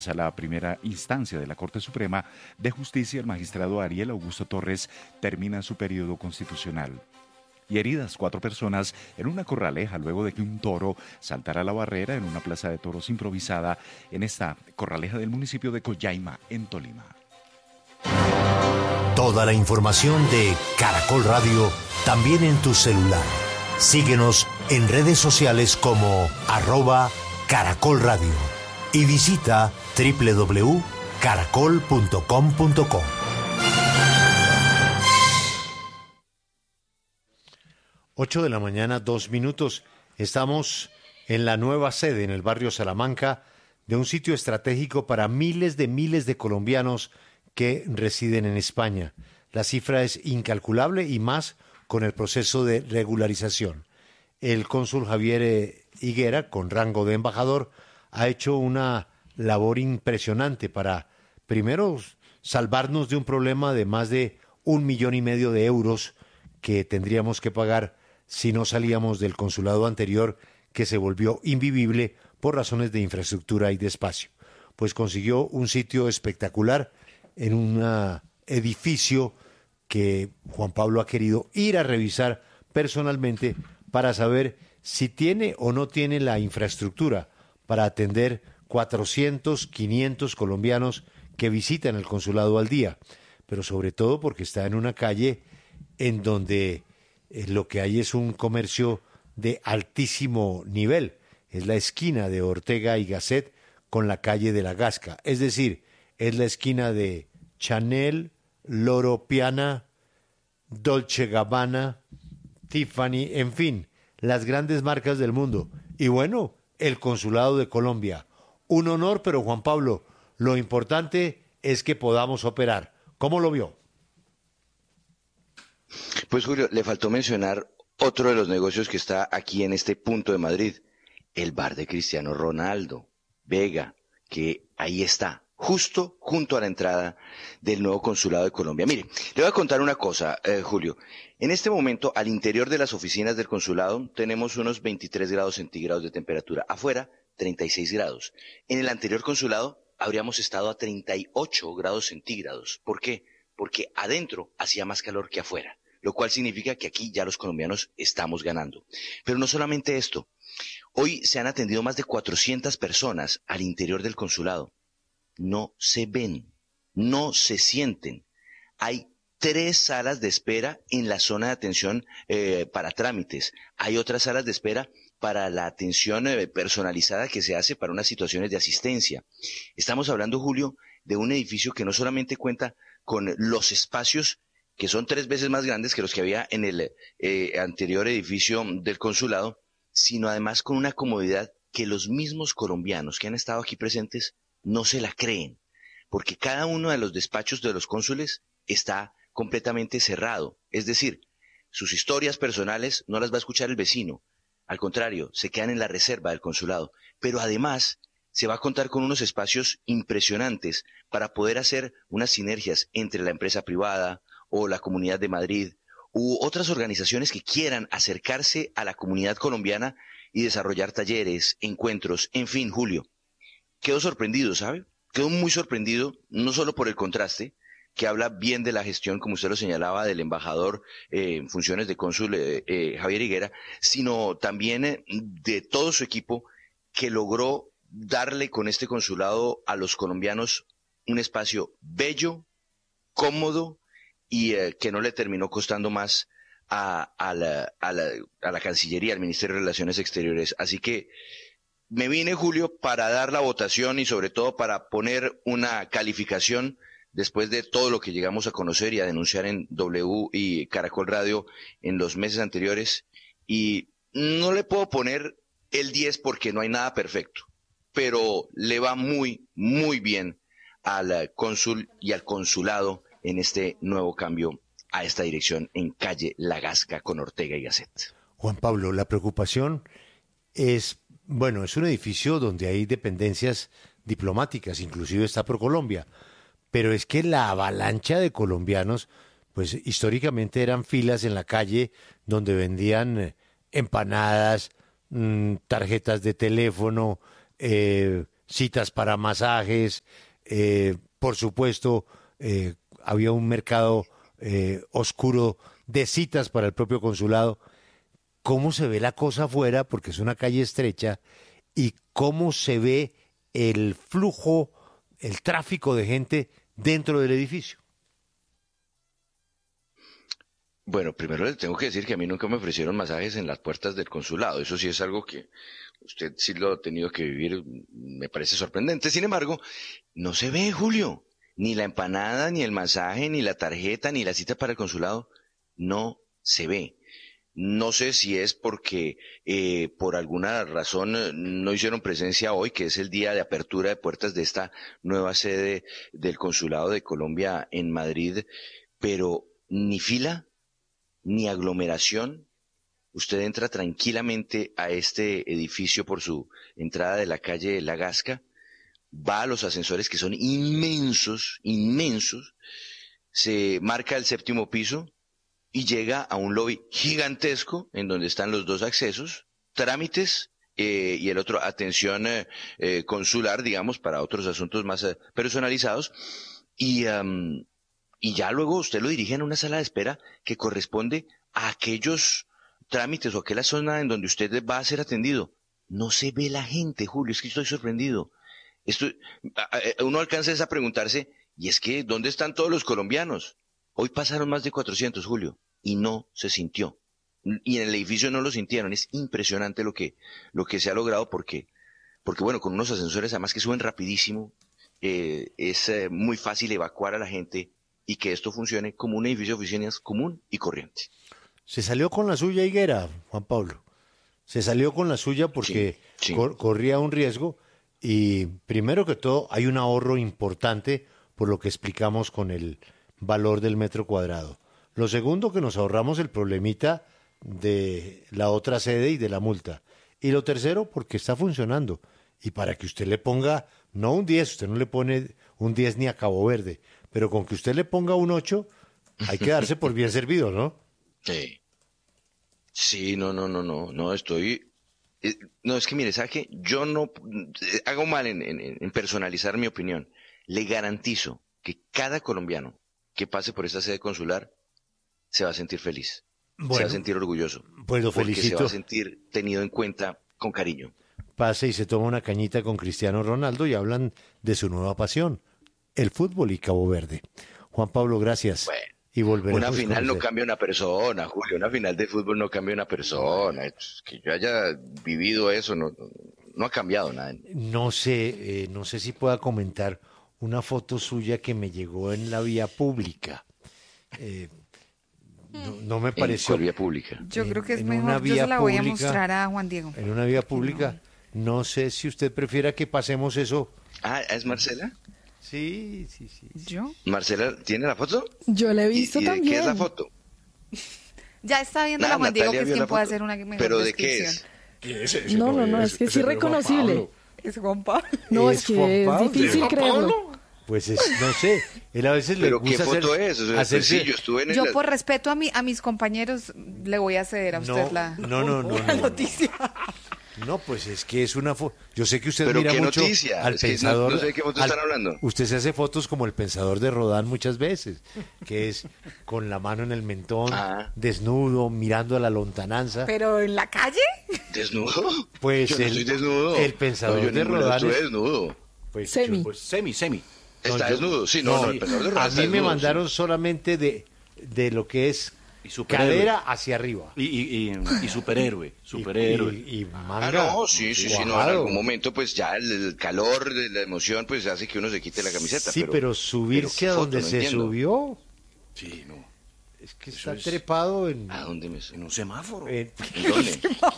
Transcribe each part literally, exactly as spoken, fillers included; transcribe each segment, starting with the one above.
A la primera instancia de la Corte Suprema de Justicia, el magistrado Ariel Augusto Torres termina su periodo constitucional. Y heridas cuatro personas en una corraleja luego de que un toro saltara la barrera en una plaza de toros improvisada en esta corraleja del municipio de Collaima, en Tolima. Toda la información de Caracol Radio también en tu celular. Síguenos en redes sociales como arroba Caracol Radio y visita doble u doble u doble u punto caracol punto com punto co. Ocho de la mañana, dos minutos. Estamos en la nueva sede en el barrio Salamanca de un sitio estratégico para miles de miles de colombianos que residen en España. La cifra es incalculable y más con el proceso de regularización. El cónsul Javier Higuera, con rango de embajador, ha hecho una labor impresionante para, primero, salvarnos de un problema de más de un millón y medio de euros que tendríamos que pagar si no salíamos del consulado anterior, que se volvió invivible por razones de infraestructura y de espacio. Pues consiguió un sitio espectacular en un edificio que Juan Pablo ha querido ir a revisar personalmente para saber si tiene o no tiene la infraestructura para atender cuatrocientos, quinientos colombianos que visitan el consulado al día, pero sobre todo porque está en una calle en donde eh, lo que hay es un comercio de altísimo nivel. Es la esquina de Ortega y Gasset con la calle de la Gasca, es decir, es la esquina de Chanel, Loro Piana, Dolce Gabbana, Tiffany, en fin, las grandes marcas del mundo. Y bueno, el Consulado de Colombia. Un honor, pero Juan Pablo, lo importante es que podamos operar. ¿Cómo lo vio? Pues Julio, le faltó mencionar otro de los negocios que está aquí en este punto de Madrid, el bar de Cristiano Ronaldo, Vega, que ahí está, justo junto a la entrada del nuevo Consulado de Colombia. Mire, le voy a contar una cosa, eh, Julio. En este momento, al interior de las oficinas del consulado, tenemos unos veintitrés grados centígrados de temperatura. Afuera, treinta y seis grados. En el anterior consulado, habríamos estado a treinta y ocho grados centígrados. ¿Por qué? Porque adentro hacía más calor que afuera, lo cual significa que aquí ya los colombianos estamos ganando. Pero no solamente esto. Hoy se han atendido más de cuatrocientas personas al interior del consulado. No se ven, no se sienten. Hay tres salas de espera en la zona de atención eh, para trámites. Hay otras salas de espera para la atención eh, personalizada que se hace para unas situaciones de asistencia. Estamos hablando, Julio, de un edificio que no solamente cuenta con los espacios que son tres veces más grandes que los que había en el eh, anterior edificio del consulado, sino además con una comodidad que los mismos colombianos que han estado aquí presentes no se la creen, porque cada uno de los despachos de los cónsules está completamente cerrado, es decir, sus historias personales no las va a escuchar el vecino, al contrario, se quedan en la reserva del consulado, pero además se va a contar con unos espacios impresionantes para poder hacer unas sinergias entre la empresa privada o la Comunidad de Madrid u otras organizaciones que quieran acercarse a la comunidad colombiana y desarrollar talleres, encuentros, en fin, Julio. Quedo sorprendido, ¿sabe? Quedo muy sorprendido, no solo por el contraste, que habla bien de la gestión, como usted lo señalaba, del embajador eh, en funciones de cónsul eh, eh, Javier Higuera, sino también eh, de todo su equipo que logró darle con este consulado a los colombianos un espacio bello, cómodo y eh, que no le terminó costando más a, a, la, a, la, a la Cancillería, al Ministerio de Relaciones Exteriores. Así que me vine, Julio, para dar la votación y sobre todo para poner una calificación después de todo lo que llegamos a conocer y a denunciar en W y Caracol Radio en los meses anteriores. Y no le puedo poner el diez porque no hay nada perfecto, pero le va muy, muy bien al cónsul y al consulado en este nuevo cambio a esta dirección en calle La Gasca con Ortega y Gasset. Juan Pablo, la preocupación es, bueno, es un edificio donde hay dependencias diplomáticas, inclusive está ProColombia, pero es que la avalancha de colombianos, pues históricamente eran filas en la calle donde vendían empanadas, mmm, tarjetas de teléfono, eh, citas para masajes, eh, por supuesto, eh, había un mercado eh, oscuro de citas para el propio consulado. ¿Cómo se ve la cosa afuera? Porque es una calle estrecha. ¿Y cómo se ve el flujo, el tráfico de gente dentro del edificio? Bueno, primero le tengo que decir que a mí nunca me ofrecieron masajes en las puertas del consulado. Eso sí es algo que usted sí lo ha tenido que vivir, me parece sorprendente. Sin embargo, no se ve, Julio, ni la empanada, ni el masaje, ni la tarjeta, ni la cita para el consulado. No se ve. No sé si es porque eh, por alguna razón eh, no hicieron presencia hoy, que es el día de apertura de puertas de esta nueva sede del Consulado de Colombia en Madrid, pero ni fila, ni aglomeración. Usted entra tranquilamente a este edificio por su entrada de la calle La Gasca, va a los ascensores que son inmensos, inmensos, se marca el séptimo piso y llega a un lobby gigantesco en donde están los dos accesos, trámites eh, y el otro atención eh, eh, consular, digamos, para otros asuntos más eh, personalizados. Y, um, y ya luego usted lo dirige en una sala de espera que corresponde a aquellos trámites o aquella zona en donde usted va a ser atendido. No se ve la gente, Julio, es que estoy sorprendido. Esto, uno alcanza a preguntarse, y es que, ¿dónde están todos los colombianos? Hoy pasaron más de cuatrocientos, Julio, y no se sintió. Y en el edificio no lo sintieron. Es impresionante lo que, lo que se ha logrado porque, porque bueno, con unos ascensores además que suben rapidísimo, eh, es eh, muy fácil evacuar a la gente y que esto funcione como un edificio de oficinas común y corriente. Se salió con la suya, Higuera, Juan Pablo. Se salió con la suya porque sí, sí. Cor- corría un riesgo y primero que todo hay un ahorro importante por lo que explicamos con el valor del metro cuadrado. Lo segundo, que nos ahorramos el problemita de la otra sede y de la multa. Y lo tercero, porque está funcionando. Y para que usted le ponga, no un diez, usted no le pone un diez ni a Cabo Verde, pero con que usted le ponga un ocho, hay que darse por bien servido, ¿no? Sí. Sí, no, no, no, no, no, estoy... eh, no, es que mire, ¿sabe qué? Yo no eh, hago mal en, en, en personalizar mi opinión. Le garantizo que cada colombiano que pase por esta sede consular se va a sentir feliz, Bueno, se va a sentir orgulloso, pues lo porque se felicito. va a sentir tenido en cuenta con cariño. Pase y se toma una cañita con Cristiano Ronaldo y hablan de su nueva pasión, el fútbol y Cabo Verde. Juan Pablo, gracias. Bueno, y volveremos una final con no usted. cambia una persona, Julio, una final de fútbol no cambia una persona. Es que yo haya vivido eso, no, no ha cambiado nada. No sé, eh, no sé si pueda comentar una foto suya que me llegó en la vía pública. Eh, no, no me ¿En pareció. cuál vía pública? Yo en- creo que es en una mejor. Yo vía se la voy a pública- mostrar a Juan Diego. En una vía pública. No sé si usted prefiera que pasemos eso. Ah, ¿es Marcela? Sí, sí, sí. ¿Yo? ¿Marcela tiene la foto? Yo la he ¿Y, visto y de también. qué es la foto? Ya está viendo Ah, la Juan Diego, Natalia que es vio quien la puede foto. hacer una mejor ¿Pero de qué descripción. es? No, no, no, es que es irreconocible. Es Juan Pablo. No, ¿Es es que Juan es Pablo? difícil creerlo. Pues es, no sé, él a veces le ¿Pero qué gusta foto hacer, es? O sea, pues hacerse- sí, yo estuve en Yo el... por respeto a mi, a mis compañeros le voy a ceder a No, usted la, no, no, no, la no. noticia. No, pues es que es una foto. Yo sé que usted ¿Pero mira qué mucho noticia? al Es que no- pensador. no sé de qué foto al- están hablando. Usted se hace fotos como el pensador de Rodán muchas veces, que es con la mano en el mentón, Ah. desnudo, mirando a la lontananza. ¿Pero en la calle? ¿Desnudo? Pues yo no el- estoy desnudo. el pensador No, yo en de ningún lado Rodán es- estuve desnudo. Pues, Semi. yo- Pues semi, semi. no, ¿Está yo- desnudo? Sí, no, no, el pensador de Rodán a está mí me desnudo, mandaron solamente de, de lo que es Y superhéroe. cadera hacia arriba. Y, y, y, y superhéroe, superhéroe. Y, y- y Ah, manga. no, sí, sí, sí, no, en cuajado. algún momento pues ya el, el calor de la emoción pues hace que uno se quite la camiseta. Sí, pero, subirse ¿qué a foto? donde No se entiendo. subió, Sí, no. es que Eso está es- trepado en... ¿A dónde me En un semáforo. en- ¿En dónde?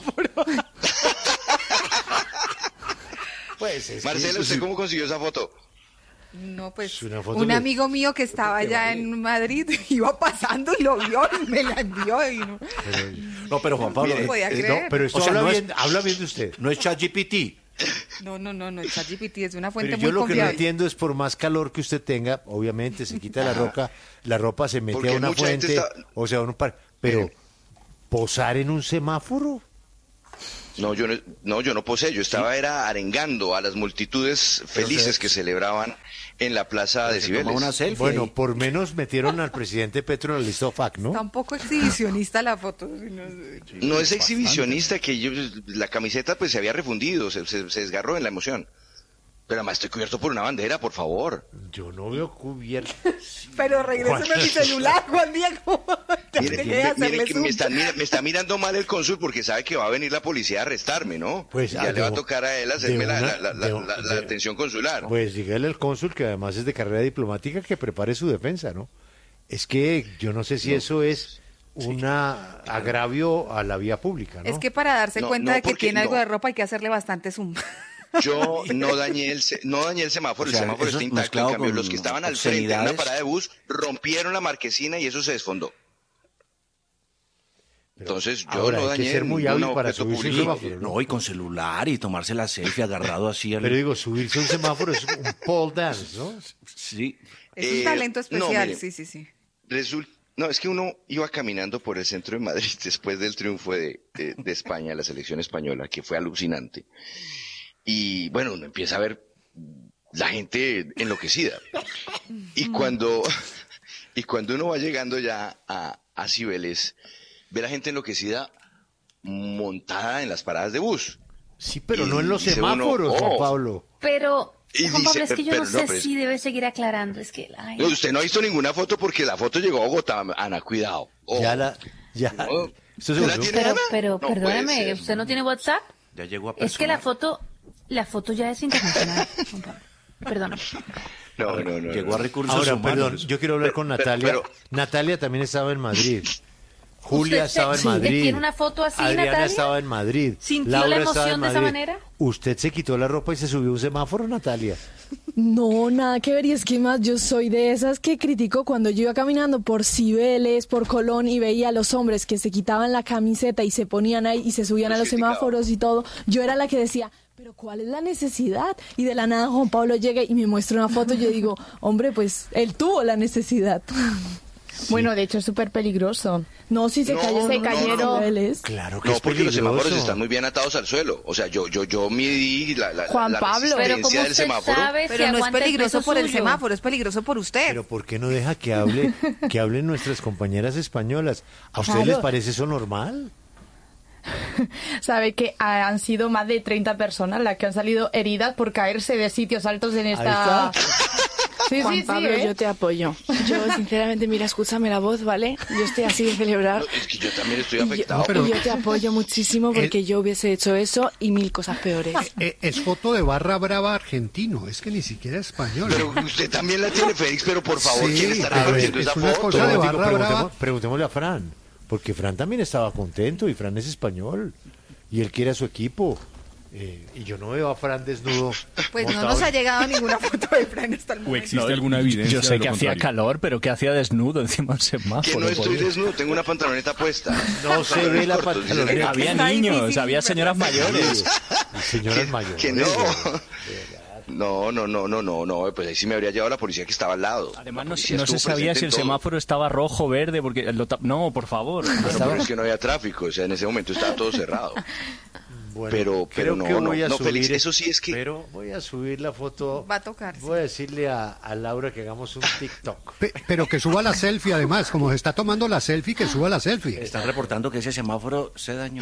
pues es que Marcelo, eso ¿usted sí- cómo consiguió esa foto? No, pues Es una foto un de- amigo mío que estaba allá en Madrid iba pasando y lo vio y me la envió. Y no, No, pero Juan Pablo, no eh, podía Eh, creer. no, pero esto O sea, habla, no es- bien, habla bien de usted. no es ChatGPT. No, no, no, no, el ChatGPT es una fuente Pero yo muy lo que no confiable. entiendo es por más calor que usted tenga, obviamente se quita la ropa, la ropa se mete Porque a una mucha gente fuente, está- o sea, un par, pero Mire. posar en un semáforo. No, yo no, no, yo no posé, yo estaba era arengando a las multitudes felices que celebraban en la plaza de Se toma Cibeles. una selfie. Bueno, ahí. por menos metieron al presidente Petro en la lista F A C, ¿no? Tampoco exhibicionista la foto. sino- No es exhibicionista, que yo, la camiseta pues se había refundido, se, se, se desgarró en la emoción. Pero además estoy cubierto por una bandera, por favor. Yo no veo cubierto. Pero regréseme mi celular, Juan Diego. Ya Mire, dejé de mire, hacerle mire que zoom. me está, mira- me está mirando mal el cónsul porque sabe que va a venir la policía a arrestarme, ¿no? Pues, Y ah, ya le va a de- tocar a él de hacerme la, una- la, la, de- la- la de- atención consular. Pues dígale al cónsul, que además es de carrera diplomática, que prepare su defensa, ¿no? Es que yo no sé si eso es un agravio a la vía pública, ¿no? Es que para darse No, cuenta no, de que porque tiene algo no. de ropa hay que hacerle bastante zoom. Yo no dañé el se- no dañé el semáforo, O sea, el semáforo eso está intacto, mezclado en cambio con los que estaban al frente en una obscenidades. parada de bus rompieron la marquesina y eso se desfondó. Entonces yo ahora, no hay que dañé ser muy ningún hábil para objeto subirse un público. semáforo, ¿no? No, y con celular y tomarse la selfie agarrado así. Al... Pero digo, subirse a un semáforo es un pole dance, ¿no? Sí. Es un Eh, talento no, especial, mire. sí, sí, sí. Resulta, no, es que uno iba caminando por el centro de Madrid después del triunfo de, de, de España, la selección española, que fue alucinante. Y bueno, uno empieza a ver la gente enloquecida. Y cuando, y cuando uno va llegando ya a, a Cibeles, ve la gente enloquecida montada en las paradas de bus. Sí, pero Y no en los dice uno, semáforos, Juan oh. Pablo. Pero, Y Juan dice, Pablo, es que yo pero no no, sé pero es- si debe seguir aclarando. Es que, ay, No, usted no ha visto ninguna foto porque la foto llegó a Bogotá, Ana, cuidado. Oh. Ya la... Ya... No. Esto se ¿Usted la volvió- tiene, pero, Ana? pero, No puede perdóneme, ser. ¿usted no tiene WhatsApp? Ya llegó a Es que la personar. foto, la foto ya es internacional, Juan Pablo. Perdóname. No, no, no. Llegó no. a recursos Ahora, humanos. perdón, yo quiero hablar con Pero- Natalia. pero- Natalia también estaba en Madrid. Julia ¿Usted se- estaba en sí, Madrid. tiene una foto así, Adriana Natalia? estaba en Madrid. ¿Sintió Laura la estaba en emoción de esa Madrid. manera? ¿Usted se quitó la ropa y se subió a un semáforo, Natalia? No, nada que ver. Y es que más yo soy de esas que critico cuando yo iba caminando por Cibeles, por Colón y veía a los hombres que se quitaban la camiseta y se ponían ahí y se subían Los a los criticaba. semáforos y todo. Yo era la que decía, pero ¿cuál es la necesidad? Y de la nada Juan Pablo llega y me muestra una foto y yo digo, hombre, pues él tuvo la necesidad. Bueno, de hecho es súper peligroso. No, si se No, cayó, no, se no, cayeron. no. Cibeles. Claro que No, es porque los peligroso. semáforos están muy bien atados al suelo. O sea, yo, yo, yo midí la, la, Juan la Pablo. Pero resistencia como del usted semáforo. sabe, Pero si no es aguanta el peligroso peso por el suyo. semáforo, es peligroso por usted. Pero ¿por qué no deja que hable, que hablen nuestras compañeras españolas? ¿A ustedes Claro. les parece eso normal? Sabe que ah, han sido más de treinta personas las que han salido heridas por caerse de sitios altos en esta... está. Sí, Juan sí, sí, Pablo, ¿eh? yo te apoyo. Yo, sinceramente, mira, escúchame la voz, ¿vale? Yo estoy así de celebrar. No, es que yo también estoy Y yo, afectado. y yo te apoyo muchísimo porque yo hubiese hecho eso y mil cosas peores. Eh, es foto de barra brava argentino, es que ni siquiera español. Pero usted también la tiene, Félix, pero por favor, Sí, ¿quién está a ver, repartiendo es esa una foto? cosa de Digo, barra preguntemos- brava. preguntémosle a Fran, porque Fran también estaba contento y Fran es español y él quiere a su equipo. Eh, y yo no veo a Fran desnudo. Pues no montado nos en- ha llegado ninguna foto de Fran hasta el ¿O momento. existe alguna evidencia? Yo sé de lo que hacía contrario? calor, pero que hacía desnudo encima del semáforo. Que no estoy por- desnudo, tengo una pantaloneta puesta. No se ve la Cortos, dice pantaloneta. Había Está niños, difícil, había señoras mayores. Señoras mayores. Que no. No, no, no, no, no, no, pues ahí sí me habría llevado la policía que estaba al lado. Además, La no, policía no se estuvo sabía presente si en el todo. semáforo estaba rojo o verde, porque lo tap- no, por favor. Pero, pero es que no había tráfico, o sea, en ese momento estaba todo cerrado. Bueno, Pero- pero creo no, que no, voy a no, Félix, subir- eso sí es que- Pero voy a subir la foto. Va a tocar, sí. Voy a decirle a, a Laura que hagamos un TikTok. Pe- pero que suba la selfie, además, como se está tomando la selfie, que suba la selfie. Están reportando que ese semáforo se dañó.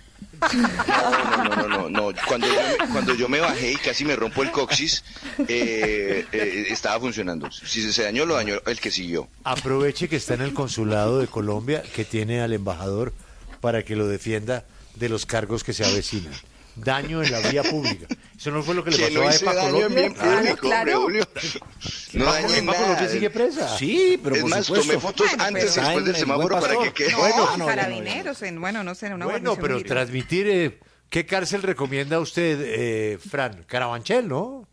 No, no, no, no, no. Cuando yo, me, cuando yo me bajé y casi me rompo el coxis, eh, eh, estaba funcionando. Si se, se dañó, lo dañó el que siguió. Aproveche que está en el consulado de Colombia, que tiene al embajador para que lo defienda de los cargos que se avecinan. Daño en la vía pública. Eso no fue lo que le Que pasó no a hice EPA daño en Colombia. bien público, claro. hombre, Julio. No EPA dañé EPA nada. Colombia sigue presa. Sí, pero Es por más, supuesto. tomé fotos Bueno, antes y pero- después del Ay, semáforo buen para pastor. que quede. No, Bueno, no, no, carabineros, en, bueno, no sé, en una Bueno, guarnición pero militar. transmitir... eh, ¿qué cárcel recomienda usted, eh, Fran? Carabanchel, ¿no?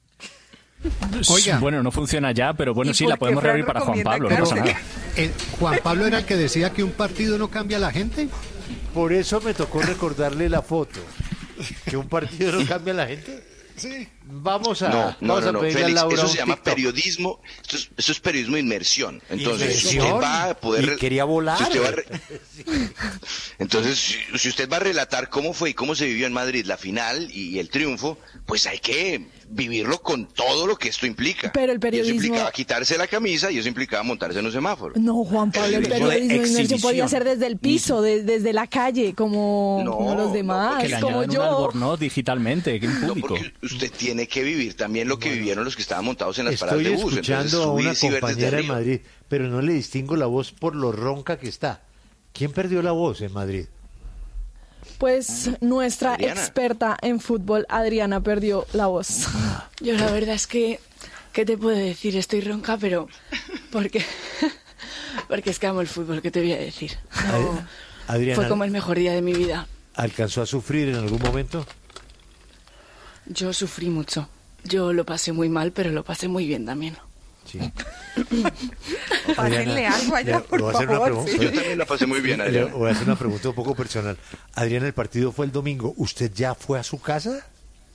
Oiga. Bueno, no funciona ya, pero bueno, ¿Y sí, por la qué podemos Fran reabrir para Juan recomienda Pablo, no pasa cárcel? nada. Eh, Juan Pablo era el que decía que un partido no cambia a la gente. Por eso me tocó recordarle la foto. ¿Que un partido no cambia a la gente? Sí. Vamos a, No, no, vamos no, a no, pedirle a Félix, Laura eso un se llama TikTok. periodismo, esto es, eso es periodismo de inmersión. Entonces, Inmersión, usted va a poder... y quería volar. si usted va a re- Entonces, si, si usted va a relatar cómo fue y cómo se vivió en Madrid la final y, y el triunfo, pues hay que vivirlo con todo lo que esto implica. Pero el Y periodismo- eso implicaba quitarse la camisa y eso implicaba montarse en un semáforo. No, Juan Pablo, el Periodismo de periodismo de inmersión exhibición. podía ser desde el piso, de- desde la calle, como, No, como los demás, Que le como añaden un yo. albornoz digitalmente, que en No, público. porque usted tiene que vivir también lo que vivieron los que estaban montados en las paradas Estoy de bus. Entonces, escuchando a una subirse y ver desde compañera en arriba. Madrid, pero no le distingo la voz por lo ronca que está. ¿Quién perdió la voz en Madrid? Pues nuestra Adriana. experta en fútbol, Adriana, perdió la voz. Yo la verdad es que, ¿qué te puedo decir? Estoy ronca, pero porque, porque es que amo el fútbol, ¿qué te voy a decir? No, Ad- Adriana, fue como el mejor día de mi vida. ¿alcanzó a sufrir en algún momento? Yo sufrí mucho. Yo lo pasé muy mal, pero lo pasé muy bien también. Sí. Pásenle algo allá, le- por le voy a hacer una favor, pregunta- sí. Yo también la pasé muy bien, Le Adriana. voy a hacer una pregunta un poco personal. Adriana, el partido fue el domingo. ¿Usted ya fue a su casa?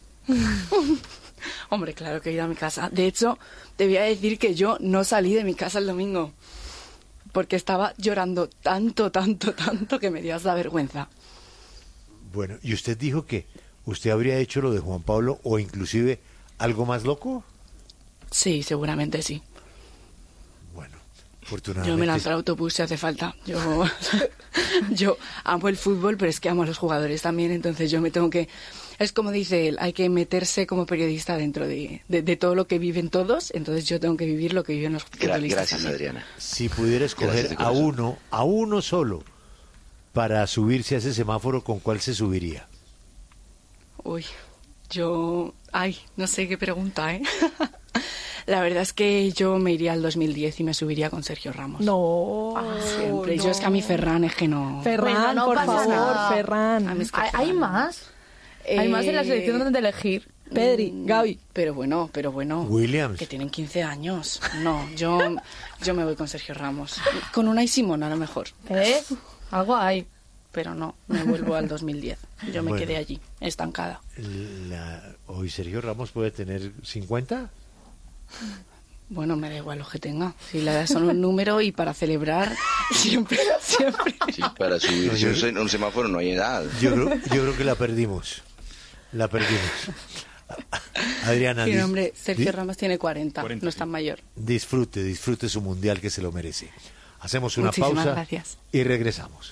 Hombre, claro que he ido a mi casa. De hecho, te voy a decir que yo no salí de mi casa el domingo. Porque estaba llorando tanto, tanto, tanto que me dio hasta vergüenza. Bueno, ¿y usted dijo que usted habría hecho lo de Juan Pablo o inclusive algo más loco? Sí, seguramente sí. Afortunadamente. Yo me lanzo al autobús si hace falta. Yo, yo amo el fútbol, pero es que amo a los jugadores también. Entonces yo me tengo que... Es como dice él, hay que meterse como periodista dentro de, de, de todo lo que viven todos. Entonces yo tengo que vivir lo que viven los Gra- futbolistas gracias, también. Adriana. Si pudiera escoger Gracias de a corazón. uno, a uno solo, para subirse a ese semáforo, ¿con cuál se subiría? Uy, yo... Ay, no sé qué pregunta, ¿eh? La verdad es que yo me iría al dos mil diez y me subiría con Sergio Ramos. No, Siempre. no. Yo es que a mi Ferran es que no... Ferran, Bueno, no por pasa favor, nada. Ferran. A mí es que ¿Hay, hay Ferran- más? Hay más en la selección donde elegir. Pedri, Mm, Gavi. Pero bueno, pero bueno. Williams. Que tienen quince años. No, yo, yo me voy con Sergio Ramos. Con Unai Simón a lo mejor. ¿Eh? Algo hay. Pero no, me vuelvo al dos mil diez. Yo me Bueno. quedé allí, estancada. La- Hoy Sergio Ramos puede tener cincuenta. Bueno, me da igual lo que tenga. Si la edad son un número y para celebrar, siempre, siempre. Sí, para subirse a un se- a un semáforo no hay edad. Yo creo, yo creo que la perdimos. La perdimos. Adriana, Sí, dis- hombre, Sergio di- Ramos tiene cuarenta, cuarenta, no es tan mayor. disfrute, disfrute su mundial que se lo merece. Hacemos una Muchísimas pausa gracias. y regresamos.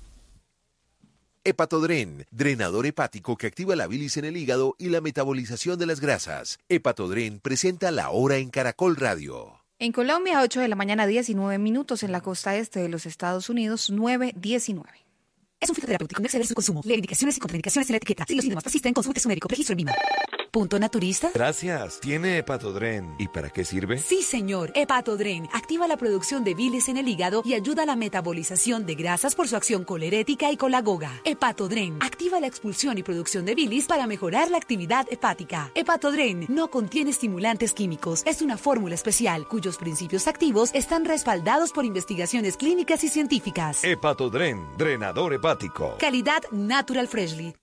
Hepatodren, drenador hepático que activa la bilis en el hígado y la metabolización de las grasas. Hepatodren presenta La Hora en Caracol Radio. En Colombia, ocho de la mañana, diecinueve minutos. En la costa este de los Estados Unidos, nueve diecinueve. Es un fitoterapéutico, no exceder su consumo. Lee indicaciones y contraindicaciones en la etiqueta. Si los síntomas persisten, consulte a su médico. Registro en Vima. ¿Punto naturista? Gracias. ¿Tiene Hepatodren? ¿Y para qué sirve? Sí, señor. Hepatodren activa la producción de bilis en el hígado y ayuda a la metabolización de grasas por su acción colerética y colagoga. Hepatodren activa la expulsión y producción de bilis para mejorar la actividad hepática. Hepatodren no contiene estimulantes químicos. Es una fórmula especial cuyos principios activos están respaldados por investigaciones clínicas y científicas. Hepatodren, drenador hepático. Calidad Natural Freshly.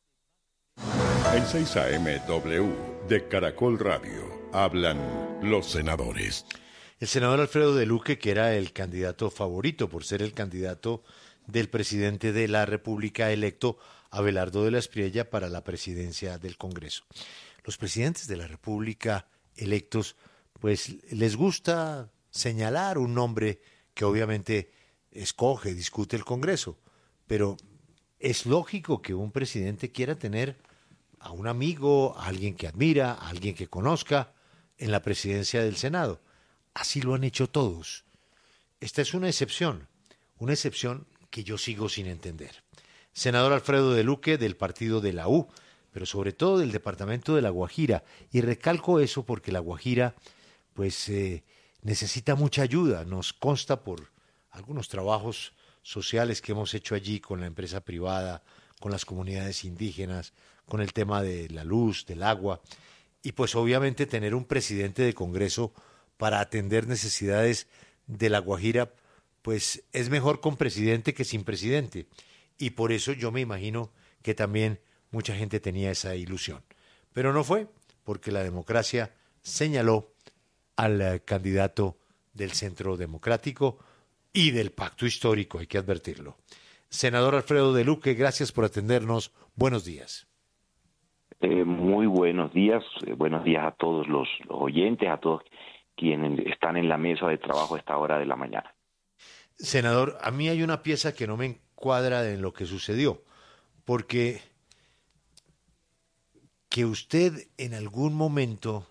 En seis A M W de Caracol Radio hablan los senadores. El senador Alfredo de Luque, que era el candidato favorito por ser el candidato del presidente de la República electo, Abelardo de la Espriella, para la presidencia del Congreso. Los presidentes de la República electos, pues les gusta señalar un nombre que obviamente escoge, discute el Congreso, pero es lógico que un presidente quiera tener a un amigo, a alguien que admira, a alguien que conozca en la presidencia del Senado. Así lo han hecho todos. Esta es una excepción, una excepción que yo sigo sin entender. Senador Alfredo de Luque, del partido de la U, pero sobre todo del departamento de La Guajira, y recalco eso porque La Guajira pues eh, necesita mucha ayuda, nos consta por algunos trabajos sociales que hemos hecho allí con la empresa privada, con las comunidades indígenas, con el tema de la luz, del agua, y pues obviamente tener un presidente de Congreso para atender necesidades de La Guajira, pues es mejor con presidente que sin presidente, y por eso yo me imagino que también mucha gente tenía esa ilusión. Pero no fue, porque la democracia señaló al eh, candidato del Centro Democrático y del Pacto Histórico, hay que advertirlo. Senador Alfredo de Luque, gracias por atendernos. Buenos días. Eh, muy buenos días, eh, buenos días a todos los, los oyentes, a todos quienes están en la mesa de trabajo a esta hora de la mañana. Senador, a mí hay una pieza que no me encuadra en lo que sucedió, porque que usted en algún momento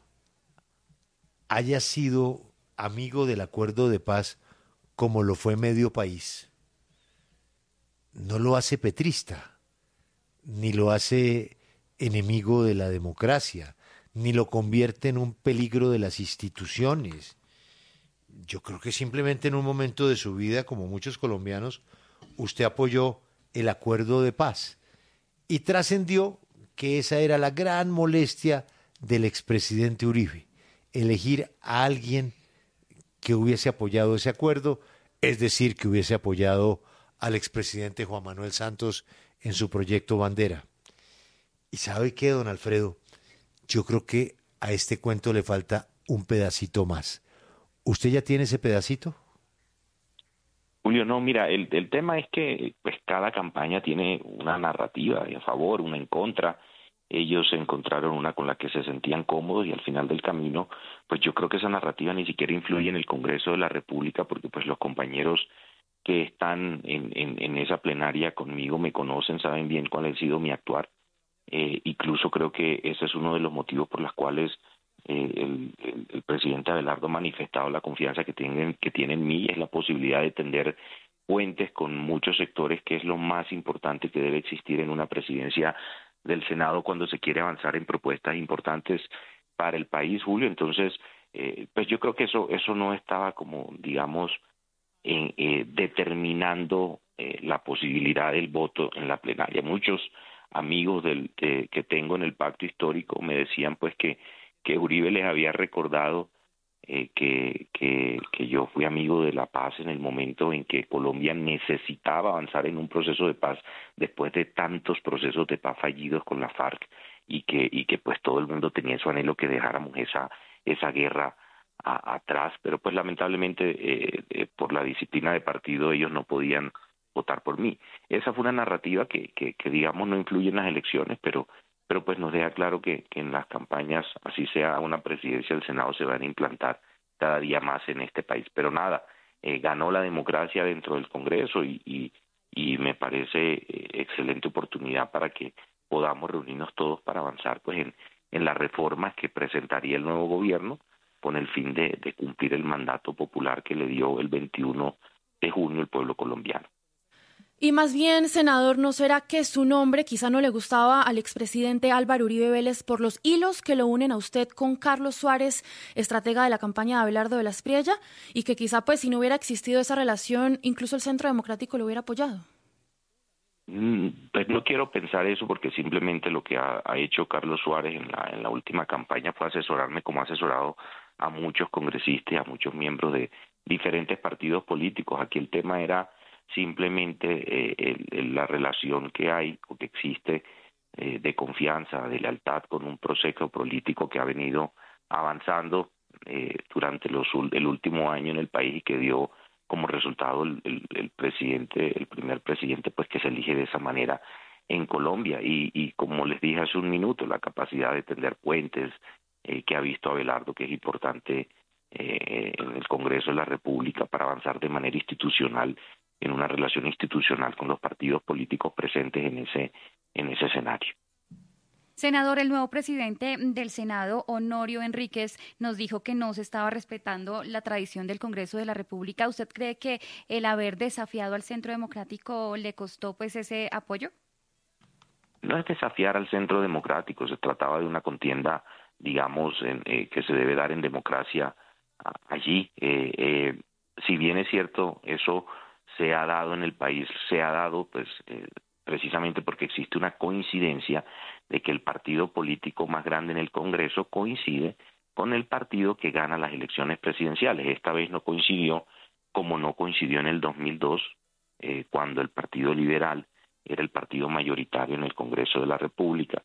haya sido amigo del acuerdo de paz como lo fue medio país, no lo hace petrista, ni lo hace enemigo de la democracia, ni lo convierte en un peligro de las instituciones. Yo creo que simplemente en un momento de su vida, como muchos colombianos, usted apoyó el acuerdo de paz y trascendió que esa era la gran molestia del expresidente Uribe, elegir a alguien que hubiese apoyado ese acuerdo, es decir, que hubiese apoyado al expresidente Juan Manuel Santos en su proyecto Bandera. ¿Y sabe qué, don Alfredo? Yo creo que a este cuento le falta un pedacito más. ¿Usted ya tiene ese pedacito? Julio, no, mira, el, el tema es que pues cada campaña tiene una narrativa a favor, una en contra. Ellos encontraron una con la que se sentían cómodos y al final del camino, pues yo creo que esa narrativa ni siquiera influye en el Congreso de la República porque pues los compañeros que están en, en, en esa plenaria conmigo me conocen, saben bien cuál ha sido mi actuar. Eh, incluso creo que ese es uno de los motivos por los cuales eh, el, el, el presidente Abelardo ha manifestado la confianza que tiene, que tiene en mí, es la posibilidad de tender puentes con muchos sectores, que es lo más importante que debe existir en una presidencia del Senado cuando se quiere avanzar en propuestas importantes para el país, Julio. Entonces, eh, pues yo creo que eso, eso no estaba como, digamos, en, eh, determinando eh, la posibilidad del voto en la plenaria. Muchos amigos del, de, que tengo en el pacto histórico me decían pues que, que Uribe les había recordado eh, que, que, que yo fui amigo de la paz en el momento en que Colombia necesitaba avanzar en un proceso de paz después de tantos procesos de paz fallidos con la FARC y que, y que pues todo el mundo tenía su anhelo que dejáramos esa, esa guerra a, atrás, pero pues lamentablemente eh, eh, por la disciplina de partido ellos no podían votar por mí. Esa fue una narrativa que, que, que digamos no influye en las elecciones, pero pero pues nos deja claro que, que en las campañas, así sea una presidencia del Senado, se van a implantar cada día más en este país. Pero nada, eh, ganó la democracia dentro del Congreso y, y, y me parece eh, excelente oportunidad para que podamos reunirnos todos para avanzar pues en, en las reformas que presentaría el nuevo gobierno con el fin de, de cumplir el mandato popular que le dio el veintiuno de junio el pueblo colombiano. Y más bien, senador, ¿no será que su nombre quizá no le gustaba al expresidente Álvaro Uribe Vélez por los hilos que lo unen a usted con Carlos Suárez, estratega de la campaña de Abelardo de la Espriella, y que quizá pues si no hubiera existido esa relación, incluso el Centro Democrático lo hubiera apoyado? Mm, pues no quiero pensar eso porque simplemente lo que ha, ha hecho Carlos Suárez en la, en la última campaña fue asesorarme como ha asesorado a muchos congresistas, a muchos miembros de diferentes partidos políticos. Aquí el tema era simplemente eh, el, el, la relación que hay o que existe eh, de confianza, de lealtad con un proceso político que ha venido avanzando eh, durante los, el último año en el país y que dio como resultado el, el, el presidente, el primer presidente pues que se elige de esa manera en Colombia y, y como les dije hace un minuto, la capacidad de tender puentes eh, que ha visto Abelardo, que es importante eh, en el Congreso de la República para avanzar de manera institucional en una relación institucional con los partidos políticos presentes en ese, en ese escenario. Senador, el nuevo presidente del Senado, Honorio Enríquez, nos dijo que no se estaba respetando la tradición del Congreso de la República. ¿Usted cree que el haber desafiado al Centro Democrático le costó pues ese apoyo? No es desafiar al Centro Democrático, se trataba de una contienda, digamos, en, eh, que se debe dar en democracia a, allí. Eh, eh, si bien es cierto, eso se ha dado en el país, se ha dado pues eh, precisamente porque existe una coincidencia de que el partido político más grande en el Congreso coincide con el partido que gana las elecciones presidenciales. Esta vez no coincidió, como no coincidió en el dos mil dos, eh, cuando el Partido Liberal era el partido mayoritario en el Congreso de la República.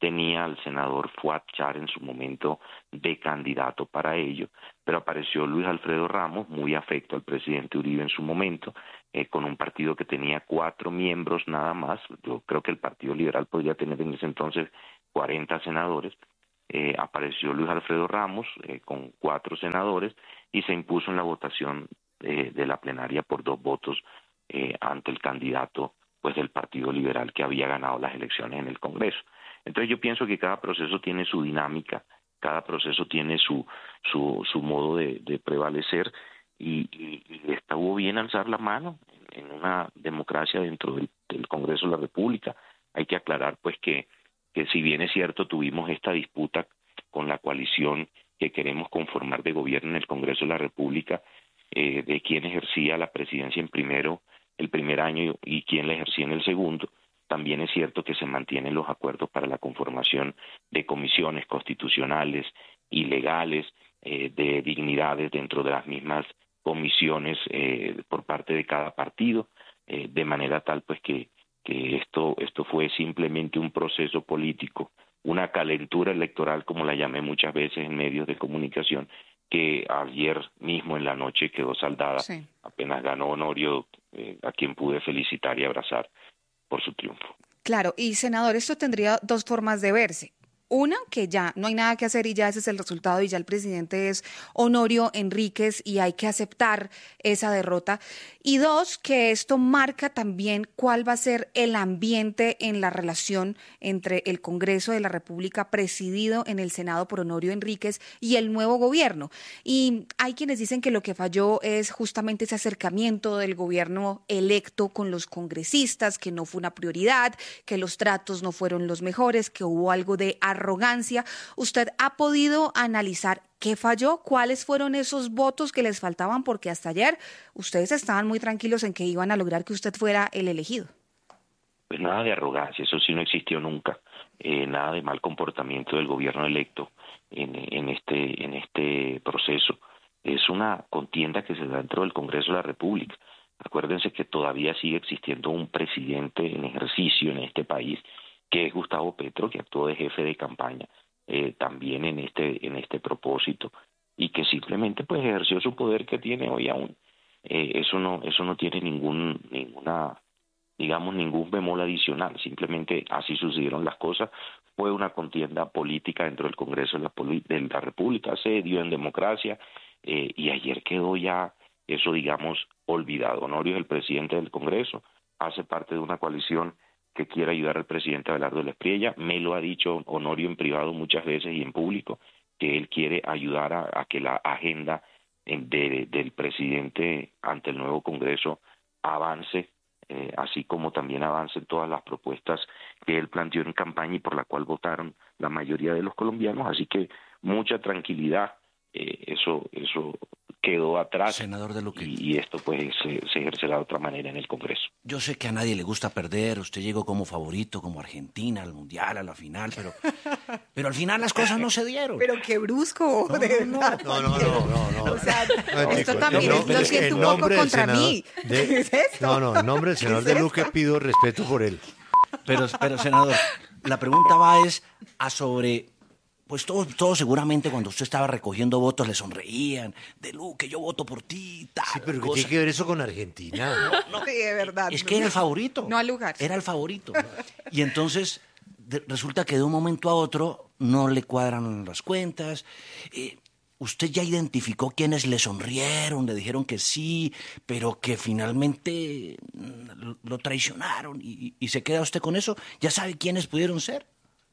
tenía al senador Fuad Char en su momento de candidato para ello, pero apareció Luis Alfredo Ramos, muy afecto al presidente Uribe en su momento, eh, con un partido que tenía cuatro miembros nada más. Yo creo que el Partido Liberal podría tener en ese entonces cuarenta senadores. Eh, apareció Luis Alfredo Ramos eh, con cuatro senadores y se impuso en la votación eh, de la plenaria por dos votos eh, ante el candidato pues del Partido Liberal que había ganado las elecciones en el Congreso. Entonces yo pienso que cada proceso tiene su dinámica, cada proceso tiene su su, su modo de, de prevalecer y, y, y estuvo bien alzar la mano en, en una democracia dentro del, del Congreso de la República. Hay que aclarar pues que, que si bien es cierto tuvimos esta disputa con la coalición que queremos conformar de gobierno en el Congreso de la República, eh, de quién ejercía la presidencia en primero el primer año y quién la ejercía en el segundo, también es cierto que se mantienen los acuerdos para la conformación de comisiones constitucionales y legales, eh, de dignidades dentro de las mismas comisiones eh, por parte de cada partido, eh, de manera tal pues que, que esto, esto fue simplemente un proceso político, una calentura electoral, como la llamé muchas veces en medios de comunicación, que ayer mismo en la noche quedó saldada, sí. Apenas ganó Honorio, eh, a quien pude felicitar y abrazar por su triunfo. Claro, y senador, esto tendría dos formas de verse. Una, que ya no hay nada que hacer y ya ese es el resultado y ya el presidente es Honorio Enríquez y hay que aceptar esa derrota. Y dos, que esto marca también cuál va a ser el ambiente en la relación entre el Congreso de la República presidido en el Senado por Honorio Enríquez y el nuevo gobierno. Y hay quienes dicen que lo que falló es justamente ese acercamiento del gobierno electo con los congresistas, que no fue una prioridad, que los tratos no fueron los mejores, que hubo algo de arrogancia. ¿Usted ha podido analizar qué falló? ¿Cuáles fueron esos votos que les faltaban? Porque hasta ayer ustedes estaban muy tranquilos en que iban a lograr que usted fuera el elegido. Pues nada de arrogancia, eso sí no existió nunca. Eh, nada de mal comportamiento del gobierno electo en, en, este, en este proceso. Es una contienda que se da dentro del Congreso de la República. Acuérdense que todavía sigue existiendo un presidente en ejercicio en este país, que es Gustavo Petro, que actuó de jefe de campaña eh, también en este en este propósito y que simplemente pues ejerció su poder que tiene hoy aún. Eh, eso no eso no tiene ningún ninguna digamos ningún bemol adicional, simplemente así sucedieron las cosas. Fue una contienda política dentro del Congreso de la, de la República, se dio en democracia eh, y ayer quedó ya eso digamos olvidado. Honorio es el presidente del Congreso, hace parte de una coalición que quiere ayudar al presidente Abelardo de la Espriella. Me lo ha dicho Honorio en privado muchas veces y en público, que él quiere ayudar a, a que la agenda de, del presidente ante el nuevo Congreso avance, eh, así como también avancen todas las propuestas que él planteó en campaña y por la cual votaron la mayoría de los colombianos. Así que mucha tranquilidad, eh, eso eso quedó atrás, senador de Luque. Y, y esto pues se, se ejercerá de otra manera en el Congreso. Yo sé que a nadie le gusta perder, usted llegó como favorito, como Argentina, al Mundial, a la final, pero, pero al final las cosas no se dieron. Pero qué brusco, no, de verdad. No, no, no, no, no. O sea, no, esto chicos, también no, es, lo siento un poco contra senador, mí. De, ¿Qué es esto? No, no, en nombre del senador de Luque pido respeto por él. Pero, pero senador, la pregunta va es a sobre... Pues todos, todos seguramente cuando usted estaba recogiendo votos le sonreían, de Luque, yo voto por ti, tal. Sí, pero ¿qué cosa. tiene que ver eso con Argentina? No, no. Sí, de verdad. Es que era el favorito. No al lugar. Era el favorito. Y entonces de, resulta que de un momento a otro no le cuadran las cuentas. Eh, usted ya identificó quiénes le sonrieron, le dijeron que sí, pero que finalmente lo, lo traicionaron y, y se queda usted con eso. ¿Ya sabe quiénes pudieron ser?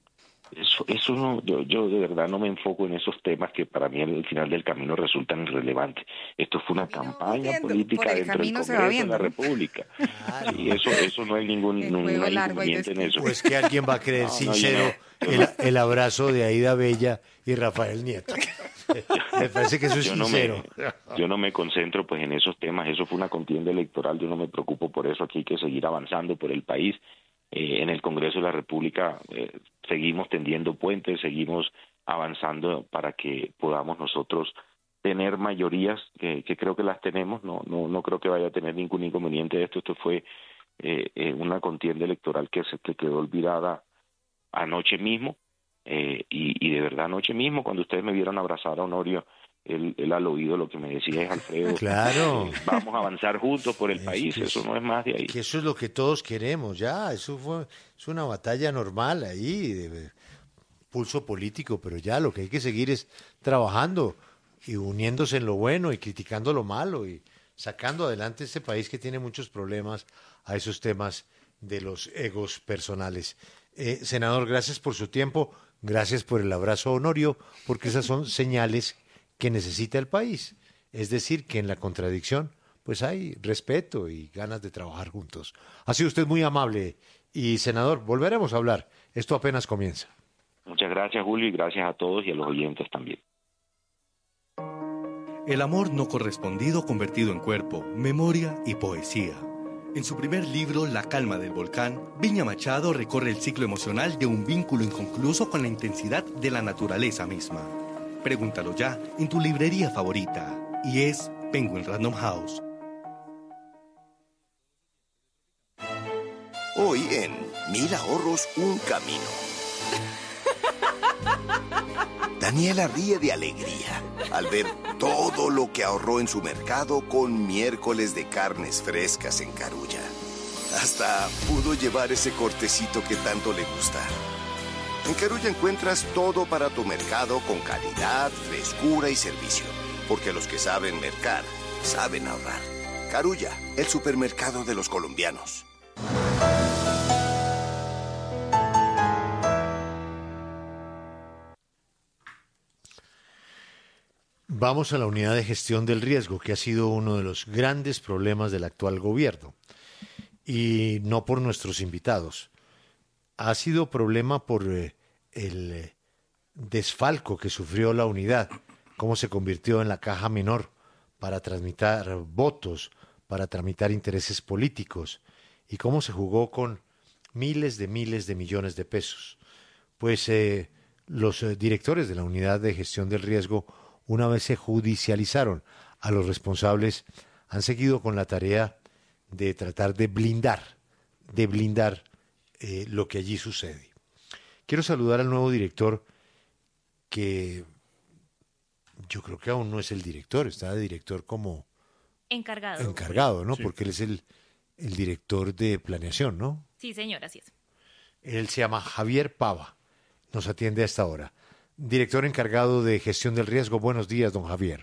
Eso, eso no, yo, yo de verdad no me enfoco en esos temas que para mí al final del camino resultan irrelevantes. Esto fue una campaña viendo, política dentro del Congreso de la República. Claro. Y eso, eso no hay ningún, ningún inconveniente en eso. Pues que alguien va a creer no, sincero no, yo no, yo el, el abrazo de Aida Bella y Rafael Nieto. Me parece que eso es yo no sincero. Me, yo no me concentro pues en esos temas, eso fue una contienda electoral, yo no me preocupo por eso, aquí hay que seguir avanzando por el país. Eh, en el Congreso de la República eh, seguimos tendiendo puentes, seguimos avanzando para que podamos nosotros tener mayorías, que, que creo que las tenemos, no no no creo que vaya a tener ningún inconveniente de esto. Esto fue eh, eh, una contienda electoral que se que quedó olvidada anoche mismo, eh, y, y de verdad anoche mismo, cuando ustedes me vieron abrazar a Honorio, él, él al oído lo que me decía es: Alfredo, claro, eh, vamos a avanzar juntos por el es país, eso no es más de ahí. Que eso es lo que todos queremos, ya, eso fue, es una batalla normal ahí, de pulso político, pero ya lo que hay que seguir es trabajando y uniéndose en lo bueno y criticando lo malo y sacando adelante este país que tiene muchos problemas a esos temas de los egos personales. Eh, senador, gracias por su tiempo, gracias por el abrazo, Honorio, porque esas son señales que necesita el país. Es decir, que en la contradicción pues hay respeto y ganas de trabajar juntos. Ha sido usted muy amable y, senador, volveremos a hablar. Esto apenas comienza. Muchas gracias, Julio, y gracias a todos y a los oyentes también. El amor no correspondido convertido en cuerpo, memoria y poesía. En su primer libro, La calma del volcán, Viña Machado recorre el ciclo emocional de un vínculo inconcluso con la intensidad de la naturaleza misma. Pregúntalo ya en tu librería favorita, y es Penguin Random House. Hoy en Mil Ahorros, un camino. Daniela ríe de alegría al ver todo lo que ahorró en su mercado con miércoles de carnes frescas en Carulla. Hasta pudo llevar ese cortecito que tanto le gusta. En Carulla encuentras todo para tu mercado con calidad, frescura y servicio. Porque los que saben mercar, saben ahorrar. Carulla, el supermercado de los colombianos. Vamos a la unidad de gestión del riesgo, que ha sido uno de los grandes problemas del actual gobierno. Y no por nuestros invitados. Ha sido problema por eh, el eh, desfalco que sufrió la unidad, cómo se convirtió en la caja menor para tramitar votos, para tramitar intereses políticos, y cómo se jugó con miles de miles de millones de pesos. Pues eh, los eh, directores de la unidad de gestión del riesgo, una vez se judicializaron a los responsables, han seguido con la tarea de tratar de blindar, de blindar eh, lo que allí sucede. Quiero saludar al nuevo director, que yo creo que aún no es el director, está de director como encargado. Encargado, ¿no? Sí. Porque él es el, el director de planeación, ¿no? Sí, señor, así es. Él se llama Javier Pava, nos atiende a esta hora. Director encargado de gestión del riesgo. Buenos días, don Javier.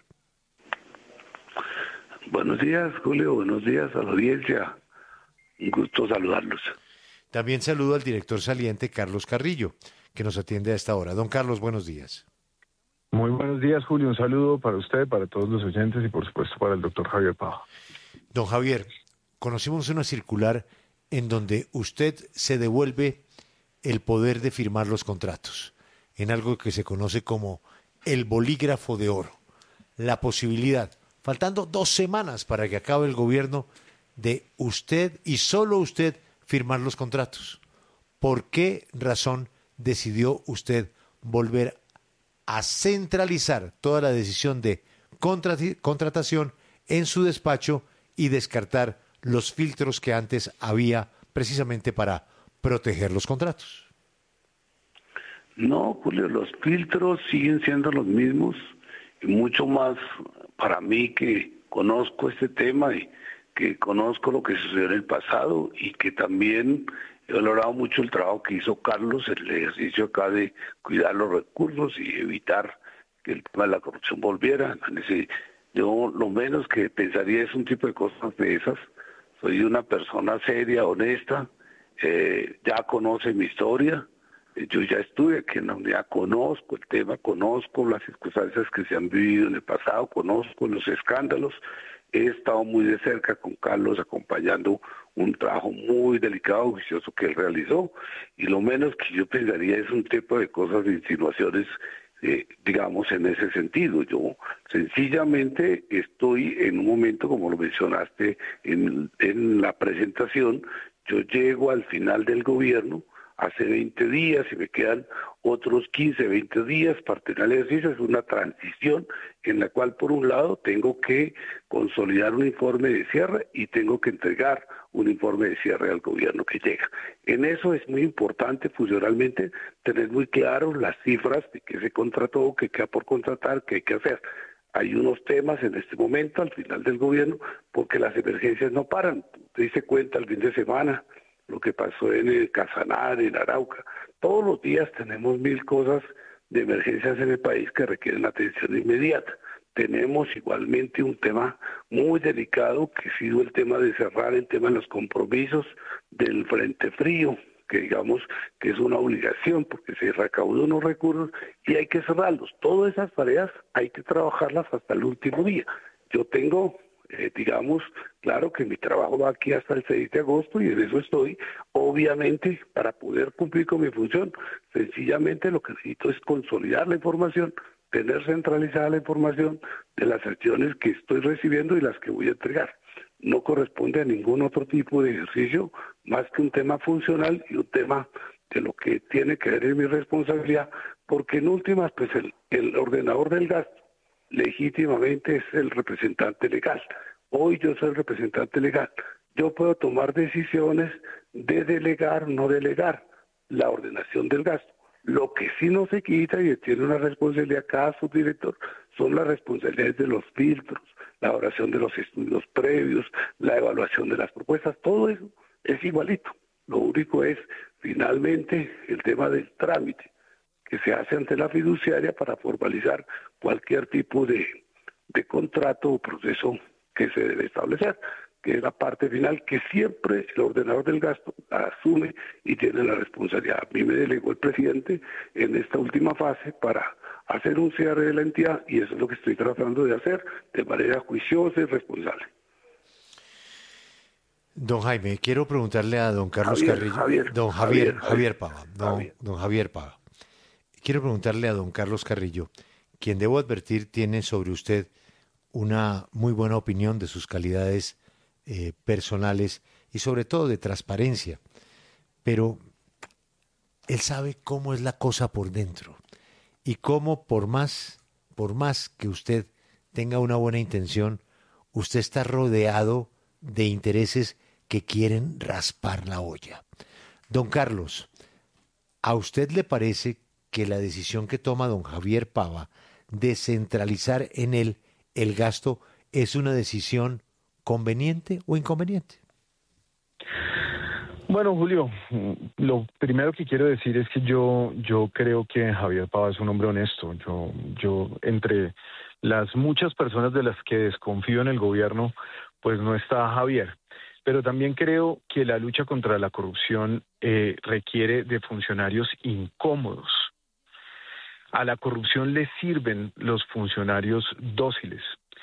Buenos días, Julio. Buenos días a la audiencia. Un gusto saludarlos. También saludo al director saliente, Carlos Carrillo, que nos atiende a esta hora. Don Carlos, buenos días. Muy buenos días, Julio. Un saludo para usted, para todos los oyentes y, por supuesto, para el doctor Javier Pava. Don Javier, conocimos una circular en donde usted se devuelve el poder de firmar los contratos, en algo que se conoce como el bolígrafo de oro. La posibilidad, faltando dos semanas para que acabe el gobierno, de usted y solo usted firmar los contratos. ¿Por qué razón decidió usted volver a centralizar toda la decisión de contratación en su despacho y descartar los filtros que antes había precisamente para proteger los contratos? No, Julio, los filtros siguen siendo los mismos y mucho más para mí, que conozco este tema y que conozco lo que sucedió en el pasado y que también he valorado mucho el trabajo que hizo Carlos, el ejercicio acá de cuidar los recursos y evitar que el tema de la corrupción volviera. Yo lo menos que pensaría es un tipo de cosas de esas. Soy una persona seria, honesta, eh, ya conoce mi historia. Yo ya estuve aquí en la unidad, conozco el tema, conozco las circunstancias que se han vivido en el pasado, conozco los escándalos. He estado muy de cerca con Carlos acompañando un trabajo muy delicado, juicioso que él realizó, y lo menos que yo pensaría es un tipo de cosas, de insinuaciones, eh, digamos, en ese sentido. Yo sencillamente estoy en un momento, como lo mencionaste en, en la presentación, yo llego al final del gobierno, hace veinte días y me quedan otros quince, veinte días para tener el ejercicio. Es una transición en la cual por un lado tengo que consolidar un informe de cierre y tengo que entregar un informe de cierre al gobierno que llega. En eso es muy importante funcionalmente tener muy claro las cifras de qué se contrató, qué queda por contratar, qué hay que hacer. Hay unos temas en este momento al final del gobierno porque las emergencias no paran. Te diste cuenta el fin de semana lo que pasó en el Casanare, en Arauca. Todos los días tenemos mil cosas de emergencias en el país que requieren atención inmediata. Tenemos igualmente un tema muy delicado que ha sido el tema de cerrar el tema de los compromisos del Frente Frío, que digamos que es una obligación porque se recaudó unos recursos y hay que cerrarlos. Todas esas tareas hay que trabajarlas hasta el último día. Yo tengo, eh, digamos, claro que mi trabajo va aquí hasta el seis de agosto y en eso estoy. Obviamente, para poder cumplir con mi función, sencillamente lo que necesito es consolidar la información, tener centralizada la información de las acciones que estoy recibiendo y las que voy a entregar. No corresponde a ningún otro tipo de ejercicio más que un tema funcional y un tema de lo que tiene que ver en mi responsabilidad, porque en últimas, pues el, el ordenador del gasto legítimamente es el representante legal. Hoy yo soy el representante legal. Yo puedo tomar decisiones de delegar o no delegar la ordenación del gasto. Lo que sí no se quita y tiene una responsabilidad cada subdirector son las responsabilidades de los filtros, la elaboración de los estudios previos, la evaluación de las propuestas, todo eso es igualito. Lo único es finalmente el tema del trámite que se hace ante la fiduciaria para formalizar cualquier tipo de, de contrato o proceso que se debe establecer, que es la parte final que siempre el ordenador del gasto la asume y tiene la responsabilidad. A mí me delegó el presidente en esta última fase para hacer un cierre de la entidad y eso es lo que estoy tratando de hacer de manera juiciosa y responsable. Don Jaime, quiero preguntarle a don Carlos Javier, Carrillo, Javier, don Javier, Javier, Javier Pava, don Javier. don Javier Pava. Quiero preguntarle a don Carlos Carrillo, quien debo advertir tiene sobre usted una muy buena opinión de sus calidades eh, personales y sobre todo de transparencia, pero él sabe cómo es la cosa por dentro y cómo por más, por más que usted tenga una buena intención, usted está rodeado de intereses que quieren raspar la olla. Don Carlos, ¿a usted le parece que la decisión que toma don Javier Pava de centralizar en él el gasto es una decisión conveniente o inconveniente? Bueno, Julio, lo primero que quiero decir es que yo, yo creo que Javier Pava es un hombre honesto. Yo, yo entre las muchas personas de las que desconfío en el gobierno, pues no está Javier. Pero también creo que la lucha contra la corrupción eh, requiere de funcionarios incómodos. A la corrupción le sirven los funcionarios dóciles.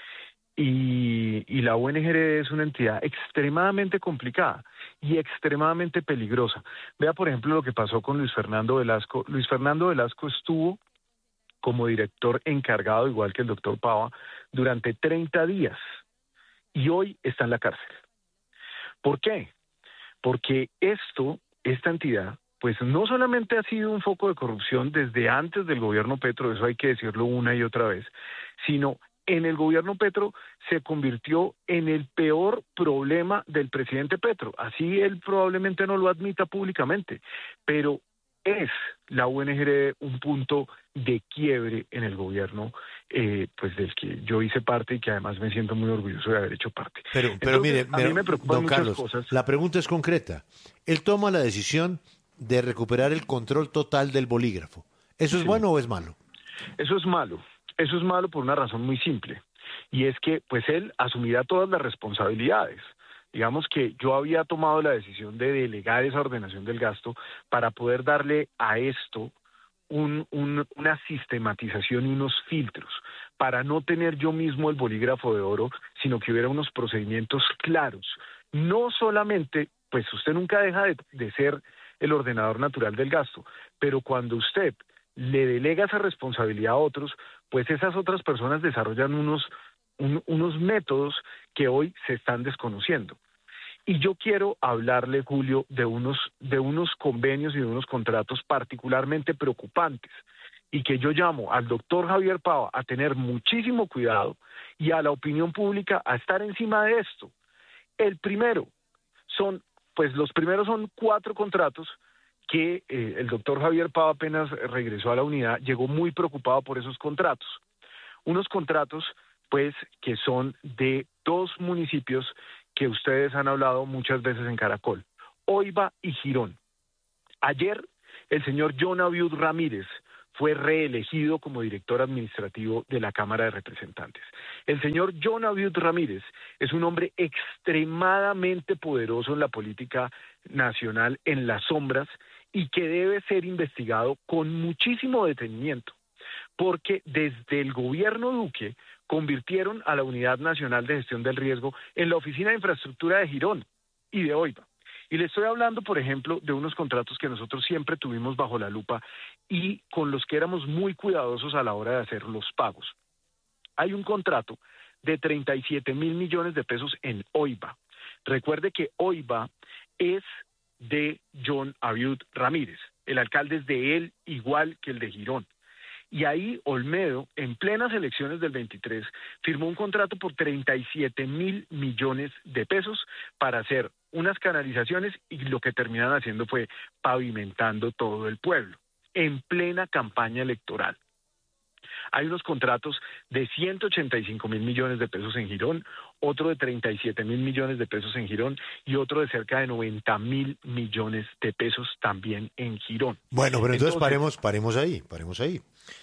Y, y la U N G R es una entidad extremadamente complicada y extremadamente peligrosa. Vea, por ejemplo, lo que pasó con Luis Fernando Velasco. Luis Fernando Velasco estuvo como director encargado, igual que el doctor Pava, durante treinta días y hoy está en la cárcel. ¿Por qué? Porque esto, esta entidad, pues no solamente ha sido un foco de corrupción desde antes del gobierno Petro, eso hay que decirlo una y otra vez, sino en el gobierno Petro se convirtió en el peor problema del presidente Petro. Así él probablemente no lo admita públicamente, pero es la U N G R un punto de quiebre en el gobierno, eh, pues del que yo hice parte y que además me siento muy orgulloso de haber hecho parte. Pero, pero Entonces, mire, a mí me preocupan don muchas Carlos, cosas. la pregunta es concreta. Él toma la decisión de recuperar el control total del bolígrafo. ¿Eso es Sí. bueno o es malo? Eso es malo. Eso es malo por una razón muy simple. Y es que, pues, él asumirá todas las responsabilidades. Digamos que yo había tomado la decisión de delegar esa ordenación del gasto para poder darle a esto un, un, una sistematización y unos filtros, para no tener yo mismo el bolígrafo de oro, sino que hubiera unos procedimientos claros. No solamente, pues usted nunca deja de, de ser el ordenador natural del gasto, pero cuando usted le delega esa responsabilidad a otros, pues esas otras personas desarrollan unos, un, unos métodos que hoy se están desconociendo. Y yo quiero hablarle, Julio, de unos, de unos convenios y de unos contratos particularmente preocupantes. y que yo llamo al doctor Javier Pava a tener muchísimo cuidado y a la opinión pública a estar encima de esto. El primero son, pues los primeros son cuatro contratos que eh, el doctor Javier Pava apenas regresó a la unidad, llegó muy preocupado por esos contratos. Unos contratos, pues, que son de dos municipios que ustedes han hablado muchas veces en Caracol, Oiba y Girón. Ayer, el señor John Abiud Ramírez fue reelegido como director administrativo de la Cámara de Representantes. El señor John Abiud Ramírez es un hombre extremadamente poderoso en la política nacional, en las sombras, y que debe ser investigado con muchísimo detenimiento, porque desde el gobierno Duque convirtieron a la Unidad Nacional de Gestión del Riesgo en la Oficina de Infraestructura de Girón y de Oiba. Y le estoy hablando, por ejemplo, de unos contratos que nosotros siempre tuvimos bajo la lupa y con los que éramos muy cuidadosos a la hora de hacer los pagos. Hay un contrato de treinta y siete mil millones de pesos en Oiba. Recuerde que Oiba es de John Abiud Ramírez. El alcalde es de él, igual que el de Girón. Y ahí Olmedo, en plenas elecciones del veintitrés, firmó un contrato por treinta y siete mil millones de pesos para hacer unas canalizaciones y lo que terminan haciendo fue pavimentando todo el pueblo, en plena campaña electoral. Hay unos contratos de ciento ochenta y cinco mil millones de pesos en Girón, otro de treinta y siete mil millones de pesos en Girón y otro de cerca de noventa mil millones de pesos también en Girón. Bueno, pero entonces, entonces paremos, paremos ahí, paremos ahí.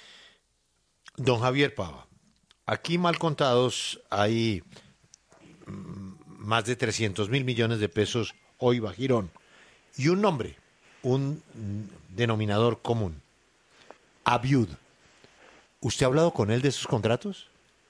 Don Javier Pava, aquí mal contados hay más de trescientos mil millones de pesos hoy va Girón y un nombre, un denominador común, Abiud. ¿Usted ha hablado con él de esos contratos?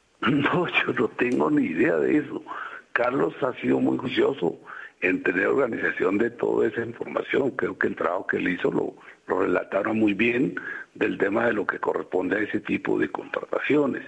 No, yo no tengo ni idea de eso. Carlos ha sido muy juicioso en tener organización de toda esa información. Creo que el trabajo que él hizo lo, lo relataron muy bien del tema de lo que corresponde a ese tipo de contrataciones.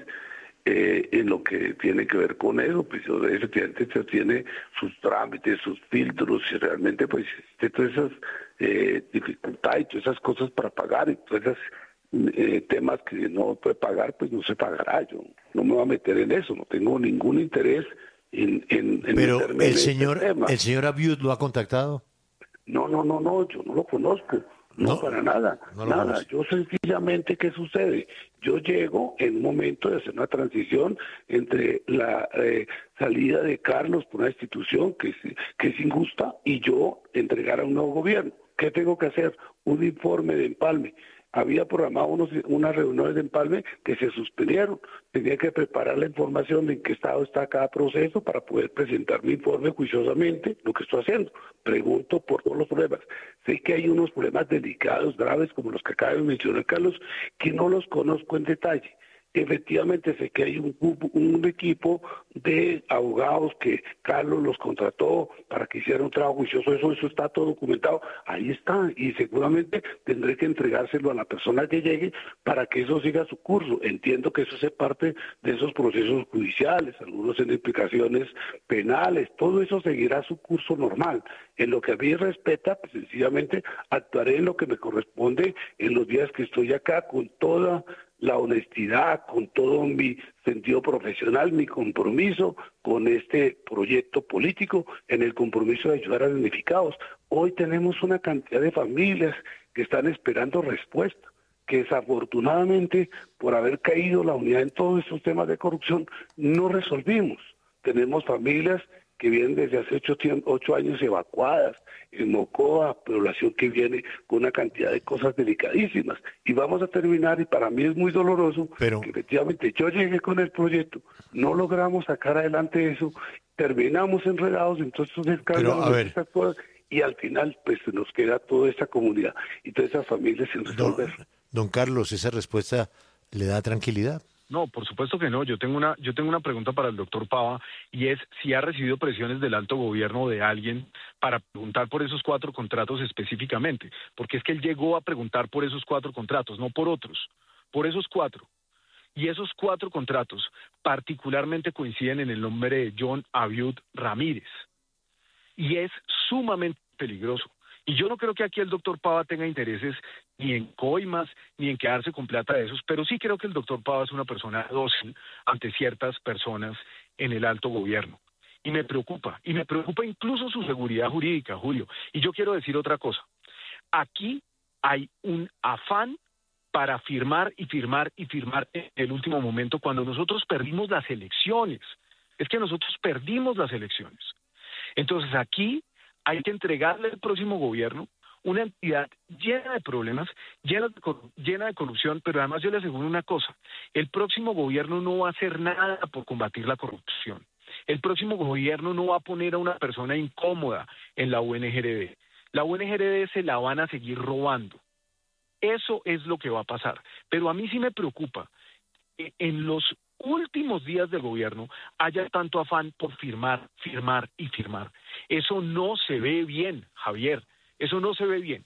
Eh, en lo que tiene que ver con eso, pues efectivamente se tiene sus trámites, sus filtros, y realmente pues existe todas esas eh, dificultades y todas esas cosas para pagar, y todas esas eh, temas que no puede pagar, pues no se pagará. Yo no me voy a meter en eso, no tengo ningún interés en, en, en Pero meterme el en señor, este tema. el señor Abiud lo ha contactado. No, no, no, no, yo no lo conozco. No, no, para nada, no nada. Conoce. Yo sencillamente, ¿qué sucede? Yo llego en un momento de hacer una transición entre la eh, salida de Carlos por una institución que es, que es injusta y yo entregar a un nuevo gobierno. ¿Qué tengo que hacer? Un informe de empalme. Había programado unos, unas reuniones de empalme que se suspendieron. Tenía que preparar la información de en qué estado está cada proceso para poder presentar mi informe juiciosamente, lo que estoy haciendo. Pregunto por todos los problemas. Sé que hay unos problemas delicados, graves, como los que acaba de mencionar Carlos, que no los conozco en detalle. Efectivamente sé que hay un, un equipo de abogados que Carlos los contrató para que hicieran un trabajo juicioso, eso, eso está todo documentado, ahí está, y seguramente tendré que entregárselo a la persona que llegue para que eso siga su curso. Entiendo que eso es parte de esos procesos judiciales, algunos en implicaciones penales, todo eso seguirá su curso normal. En lo que a mí respecta, pues sencillamente actuaré en lo que me corresponde en los días que estoy acá con toda la honestidad, con todo mi sentido profesional, mi compromiso con este proyecto político, en el compromiso de ayudar a los damnificados. Hoy tenemos una cantidad de familias que están esperando respuesta, que desafortunadamente, por haber caído la unidad en todos estos temas de corrupción, no resolvimos. Tenemos familias que vienen desde hace ocho, ocho años evacuadas, en Mocoa, población que viene con una cantidad de cosas delicadísimas. Y vamos a terminar, y para mí es muy doloroso, Pero... que efectivamente yo llegué con el proyecto, no logramos sacar adelante eso, terminamos enredados en todos estos escándalos, Pero, a ver. estas cosas, y al final pues nos queda toda esta comunidad y todas esas familias sin resolver. Don, don Carlos, ¿esa respuesta le da tranquilidad? No, por supuesto que no. Yo tengo una, yo tengo una pregunta para el doctor Pava, y es si ha recibido presiones del alto gobierno de alguien para preguntar por esos cuatro contratos específicamente, porque es que él llegó a preguntar por esos cuatro contratos, no por otros, por esos cuatro. Y esos cuatro contratos particularmente coinciden en el nombre de John Abiud Ramírez. Y es sumamente peligroso. Y yo no creo que aquí el doctor Pava tenga intereses ni en coimas, ni en quedarse con plata de esos, pero sí creo que el doctor Pava es una persona dócil ante ciertas personas en el alto gobierno. Y me preocupa, y me preocupa incluso su seguridad jurídica, Julio. Y yo quiero decir otra cosa. Aquí hay un afán para firmar y firmar y firmar en el último momento cuando nosotros perdimos las elecciones. Es que nosotros perdimos las elecciones. Entonces aquí hay que entregarle al próximo gobierno una entidad llena de problemas, llena de, llena de corrupción, pero además yo le aseguro una cosa, el próximo gobierno no va a hacer nada por combatir la corrupción. El próximo gobierno no va a poner a una persona incómoda en la U N G R D. La U N G R D se la van a seguir robando. Eso es lo que va a pasar. Pero a mí sí me preocupa que en los últimos días del gobierno haya tanto afán por firmar, firmar y firmar. Eso no se ve bien, Javier. Eso no se ve bien.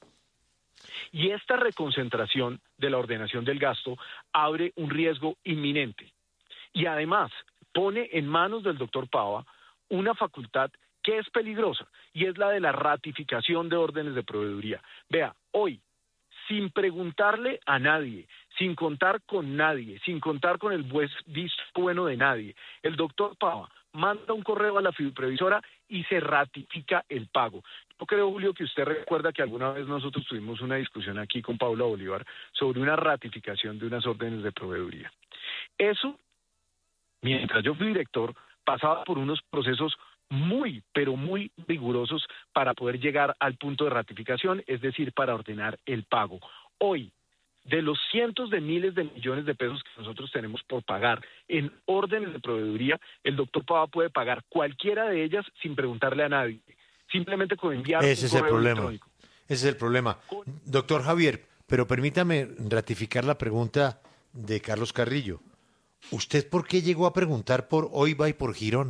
Y esta reconcentración de la ordenación del gasto abre un riesgo inminente. Y además pone en manos del doctor Pava una facultad que es peligrosa, y es la de la ratificación de órdenes de proveeduría. Vea, hoy, sin preguntarle a nadie, sin contar con nadie, sin contar con el visto bueno de nadie, el doctor Pava manda un correo a la fiduprevisora y se ratifica el pago. Yo creo, Julio, que usted recuerda que alguna vez nosotros tuvimos una discusión aquí con Paula Bolívar sobre una ratificación de unas órdenes de proveeduría. Eso, mientras yo fui director, pasaba por unos procesos muy, pero muy rigurosos para poder llegar al punto de ratificación, es decir, para ordenar el pago. Hoy, de los cientos de miles de millones de pesos que nosotros tenemos por pagar en órdenes de proveeduría, el doctor Pava puede pagar cualquiera de ellas sin preguntarle a nadie, simplemente con enviar Ese un es el correo problema. electrónico. Ese es el problema. Doctor Javier, pero permítame ratificar la pregunta de Carlos Carrillo. ¿Usted por qué llegó a preguntar por Oiva y por Girón?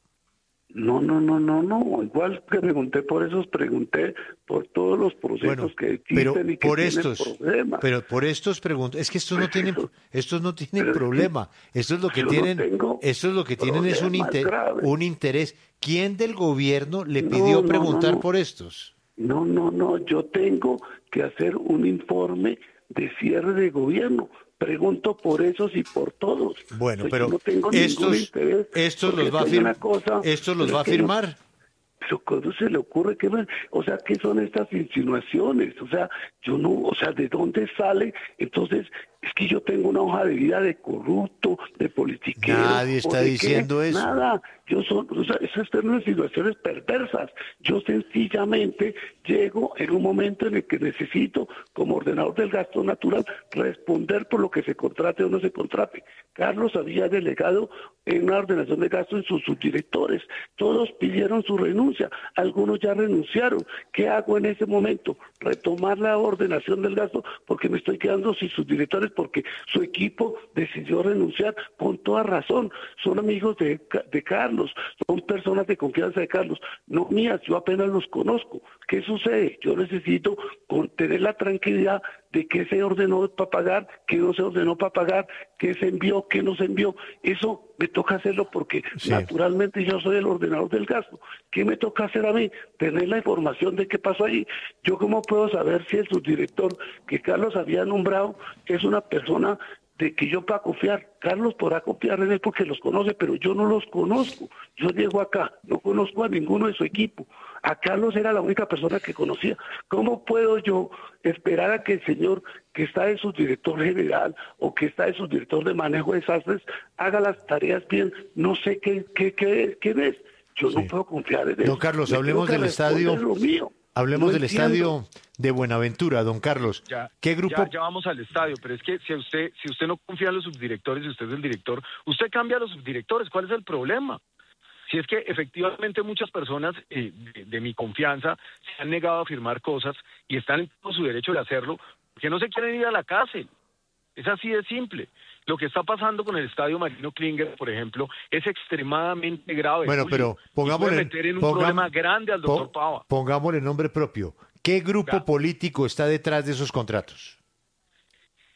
No, no, no, no, no. Igual que pregunté por esos, pregunté por todos los procesos Bueno, que existen pero y que por tienen estos, problemas. pero por estos preguntas, es que estos no Pues tienen, eso- estos no tienen pero es que problema. Esto es lo que yo no tienen, tengo esto es lo que tienen es un, problemas inter- graves. un interés. ¿Quién del gobierno le No, pidió no, preguntar no, no. por estos? No, no, no. Yo tengo que hacer un informe de cierre de gobierno. Pregunto por esos y por todos. Bueno, Pues pero yo no tengo ningún estos, interés, estos porque los va a es que hay una firmar, cosa, estos los pero va a es que no- firmar. Pero ¿cómo se le ocurre que, o sea, qué son estas insinuaciones? O sea, yo no, o sea, ¿de dónde sale? Entonces, es que yo tengo una hoja de vida de corrupto, de politiquero. Nadie ¿o está de qué? diciendo eso. Nada. Yo son, o sea, esas son unas situaciones perversas. Yo sencillamente llego en un momento en el que necesito, como ordenador del gasto natural, responder por lo que se contrate o no se contrate. Carlos había delegado en una ordenación de gasto en sus subdirectores. Todos pidieron su renuncia. Algunos ya renunciaron. ¿Qué hago en ese momento? Retomar la ordenación del gasto porque me estoy quedando sin subdirectores porque su equipo decidió renunciar con toda razón. Son amigos de, de Carlos, son personas de confianza de Carlos, no mías, yo apenas los conozco. ¿Qué sucede? Yo necesito con- tener la tranquilidad de qué se ordenó para pagar, qué no se ordenó para pagar, qué se envió, qué no se envió. Eso me toca hacerlo porque Sí. naturalmente yo soy el ordenador del gasto. ¿Qué me toca hacer a mí? Tener la información de qué pasó ahí. Yo cómo puedo saber si el subdirector que Carlos había nombrado es una persona de que yo pueda confiar. Carlos podrá confiar en él porque los conoce, pero yo no los conozco. Yo llego acá, no conozco a ninguno de su equipo. A Carlos era la única persona que conocía. ¿Cómo puedo yo esperar a que el señor que está de subdirector general o que está de subdirector de manejo de desastres haga las tareas bien? No sé qué, qué, qué, qué ves. Yo no puedo confiar en él. Don Carlos, Me hablemos tengo que del estadio. responder lo mío. Hablemos No del entiendo. estadio de Buenaventura, don Carlos. Ya, ¿Qué grupo? Ya, ya vamos al estadio, pero es que si usted, si usted no confía en los subdirectores y usted es el director, usted cambia a los subdirectores. ¿Cuál es el problema? Si es que efectivamente muchas personas eh, de, de mi confianza se han negado a firmar cosas y están en todo su derecho de hacerlo, porque no se quieren ir a la cárcel. Es así de simple. Lo que está pasando con el estadio Marino Klinger, por ejemplo, es extremadamente grave. Bueno, pues, pero Julio, y pongámosle, puede meter en un pongam- problema grande al doctor po- Pava. pongámosle nombre propio. ¿Qué grupo político está detrás de esos contratos?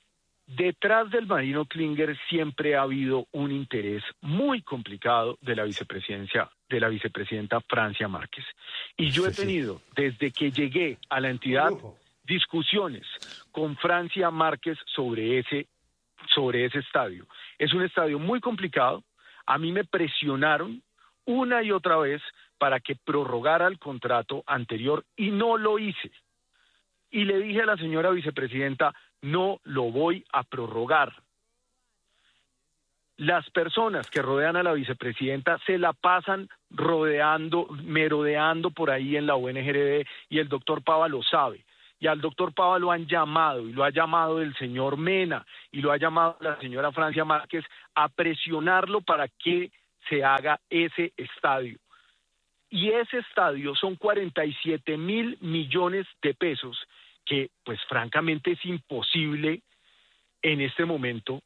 Detrás del Marino Klinger siempre ha habido un interés muy complicado de la vicepresidencia, de la vicepresidenta Francia Márquez. Y yo he tenido, desde que llegué a la entidad, discusiones con Francia Márquez sobre ese, sobre ese estadio. Es un estadio muy complicado. A mí me presionaron una y otra vez para que prorrogara el contrato anterior y no lo hice. Y le dije a la señora vicepresidenta, no lo voy a prorrogar. Las personas que rodean a la vicepresidenta se la pasan rodeando, merodeando por ahí en la U N G R D, y el doctor Pava lo sabe. Y al doctor Pava lo han llamado, y lo ha llamado el señor Mena, y lo ha llamado la señora Francia Márquez a presionarlo para que se haga ese estadio. Y ese estadio son cuarenta y siete mil millones de pesos, que pues francamente es imposible en este momento,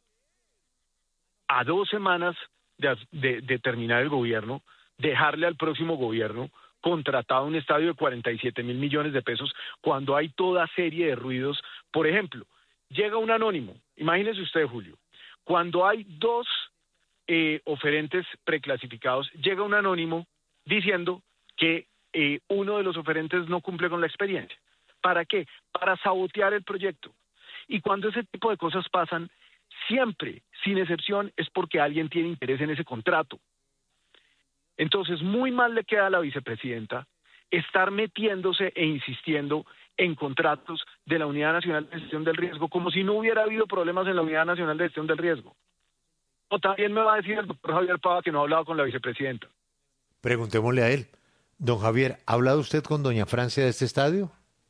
a dos semanas de, de, de terminar el gobierno, dejarle al próximo gobierno contratado un estadio de cuarenta y siete mil millones de pesos, cuando hay toda serie de ruidos. Por ejemplo, llega un anónimo, imagínese usted, Julio, cuando hay dos eh, oferentes preclasificados, llega un anónimo diciendo que eh, uno de los oferentes no cumple con la experiencia. ¿Para qué? Para sabotear el proyecto. Y cuando ese tipo de cosas pasan, siempre, sin excepción, es porque alguien tiene interés en ese contrato. Entonces, muy mal le queda a la vicepresidenta estar metiéndose e insistiendo en contratos de la Unidad Nacional de Gestión del Riesgo, como si no hubiera habido problemas en la Unidad Nacional de Gestión del Riesgo. O también me va a decir el doctor Javier Pava que no ha hablado con la vicepresidenta. Preguntémosle a él. Don Javier, ¿ha hablado usted con doña Francia de este estadio?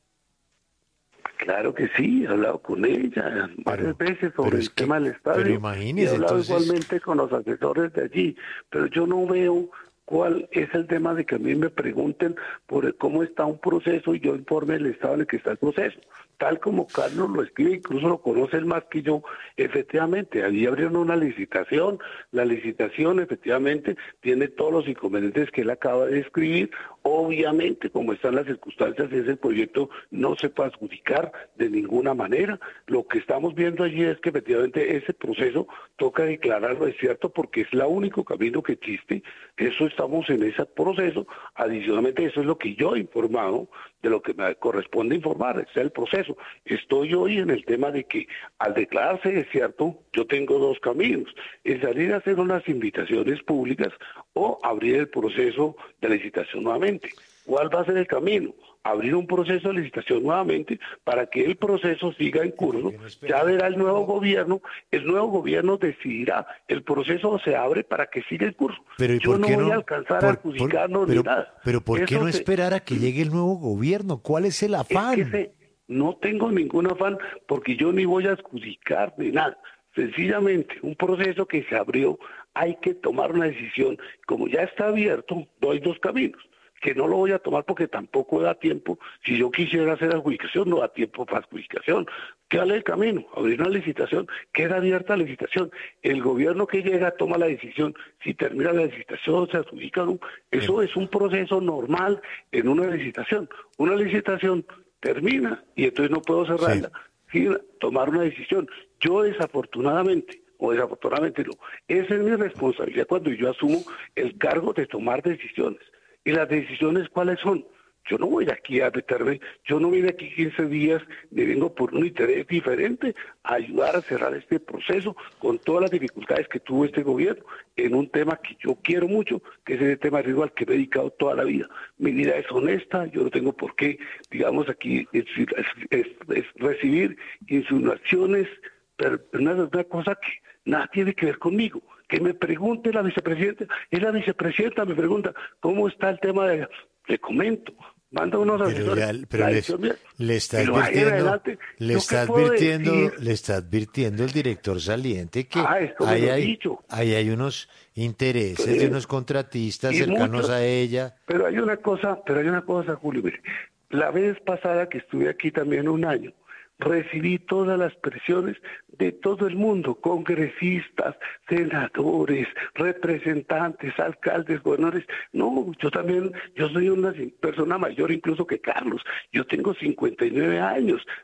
Claro que sí, he hablado con ella varias pero, veces sobre el que, tema del estadio. Pero imagínese, he hablado entonces... igualmente con los asesores de allí, pero yo no veo cuál es el tema de que a mí me pregunten por cómo está un proceso y yo informe el estado en el que está el proceso. Tal como Carlos lo escribe, incluso lo conoce él más que yo, efectivamente, allí abrieron una licitación, la licitación efectivamente tiene todos los inconvenientes que él acaba de escribir, obviamente como están las circunstancias, ese proyecto no se puede adjudicar de ninguna manera. Lo que estamos viendo allí es que efectivamente ese proceso toca declararlo, es cierto, porque es el único camino que existe, eso estamos en ese proceso, adicionalmente eso es lo que yo he informado, de lo que me corresponde informar, ese es el proceso. Estoy hoy en el tema de que al declararse, es cierto, yo tengo dos caminos, el salir a hacer unas invitaciones públicas o abrir el proceso de licitación nuevamente. ¿Cuál va a ser el camino? Abrir un proceso de licitación nuevamente para que el proceso siga en curso. Ya verá el nuevo gobierno, el nuevo gobierno decidirá, el proceso se abre para que siga en curso. Pero, ¿y yo por no qué voy no, a alcanzar por, a adjudicarnos por, pero, ni nada. Pero ¿por qué Eso no se, esperar a que llegue el nuevo gobierno? ¿Cuál es el afán? Es que se, no tengo ningún afán porque yo ni voy a adjudicar ni nada. Sencillamente, un proceso que se abrió, hay que tomar una decisión. Como ya está abierto, doy dos caminos, que no lo voy a tomar porque tampoco da tiempo. Si yo quisiera hacer adjudicación, no da tiempo para adjudicación. ¿Qué vale el camino? Abrir una licitación, queda abierta la licitación. El gobierno que llega toma la decisión. Si termina la licitación, se adjudica. ¿No? Eso es un proceso normal en una licitación. Una licitación termina y entonces no puedo cerrarla sí. sin tomar una decisión. Yo desafortunadamente, o desafortunadamente no, esa es mi responsabilidad cuando yo asumo el cargo de tomar decisiones. ¿Y las decisiones cuáles son? Yo no voy aquí a meterme, yo no vine aquí quince días, ni vengo por un interés diferente a ayudar a cerrar este proceso con todas las dificultades que tuvo este gobierno en un tema que yo quiero mucho, que es el tema de riesgo al que me he dedicado toda la vida. Mi vida es honesta, yo no tengo por qué, digamos aquí, es, es, es recibir insinuaciones, pero una, una cosa que nada tiene que ver conmigo. Que me pregunte la vicepresidenta, es la vicepresidenta, me pregunta, ¿cómo está el tema de...? Le comento, manda unos asesores. Pero, pero les, le está advirtiendo, adelante, le está advirtiendo, le está advirtiendo el director saliente que ah, ahí, hay, ahí hay unos intereses pero, de unos contratistas cercanos muchos, a ella. Pero hay una cosa, pero hay una cosa, Julio, mire, la vez pasada que estuve aquí también un año, recibí todas las presiones de todo el mundo, congresistas, senadores, representantes, alcaldes, gobernadores. No, yo también, yo soy una persona mayor incluso que Carlos. Yo tengo cincuenta y nueve años,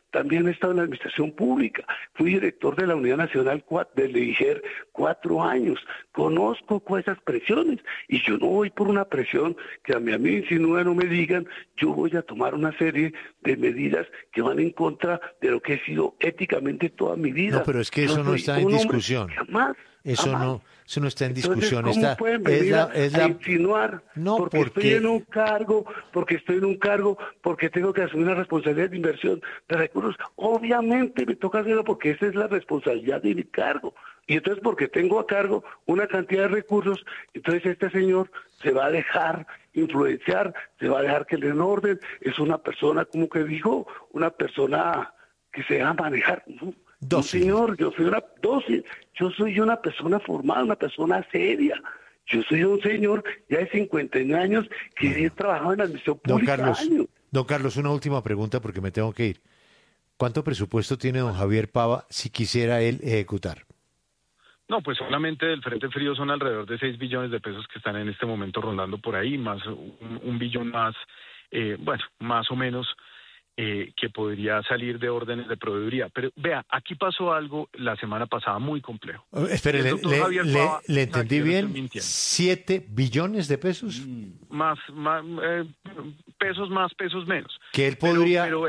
también he estado en la administración pública, fui director de la Unidad Nacional del I G E R cuatro años, conozco esas presiones y yo no voy por una presión que a mí, a mí insinúan, no me digan, yo voy a tomar una serie de medidas que van en contra de lo que he sido éticamente toda mi vida. No, pero es que eso Yo no soy está en un hombre- discusión. Jamás. Eso jamás. no, eso no está en Entonces, discusión. ¿cómo Está, pueden es venir la, a, es a la, insinuar no, porque, porque estoy en un cargo, porque estoy en un cargo, porque tengo que asumir una responsabilidad de inversión de recursos? Obviamente me toca hacerlo porque esa es la responsabilidad de mi cargo. Y entonces porque tengo a cargo una cantidad de recursos, entonces este señor se va a dejar influenciar, se va a dejar que le den orden. Es una persona, como que dijo, una persona que se deja manejar. No, no, señor, yo soy una dócil, yo soy una persona formada, una persona seria. Yo soy un señor ya de cincuenta y nueve años que he trabajado en la administración Don pública Carlos, años. don Carlos, una última pregunta porque me tengo que ir. ¿Cuánto presupuesto tiene don Javier Pava si quisiera él ejecutar? No, pues solamente del Frente Frío son alrededor de seis billones de pesos que están en este momento rondando por ahí, más un, un billón más, eh, bueno, más o menos, eh, que podría salir de órdenes de proveeduría. Pero vea, aquí pasó algo la semana pasada muy complejo. Oh, espere, El le, doctor le- Javier le- Pava- le entendí Aquí no estoy bien. mintiendo. ¿Siete billones de pesos? Más, más eh, pesos más, pesos menos. Que él Pero- podría, pero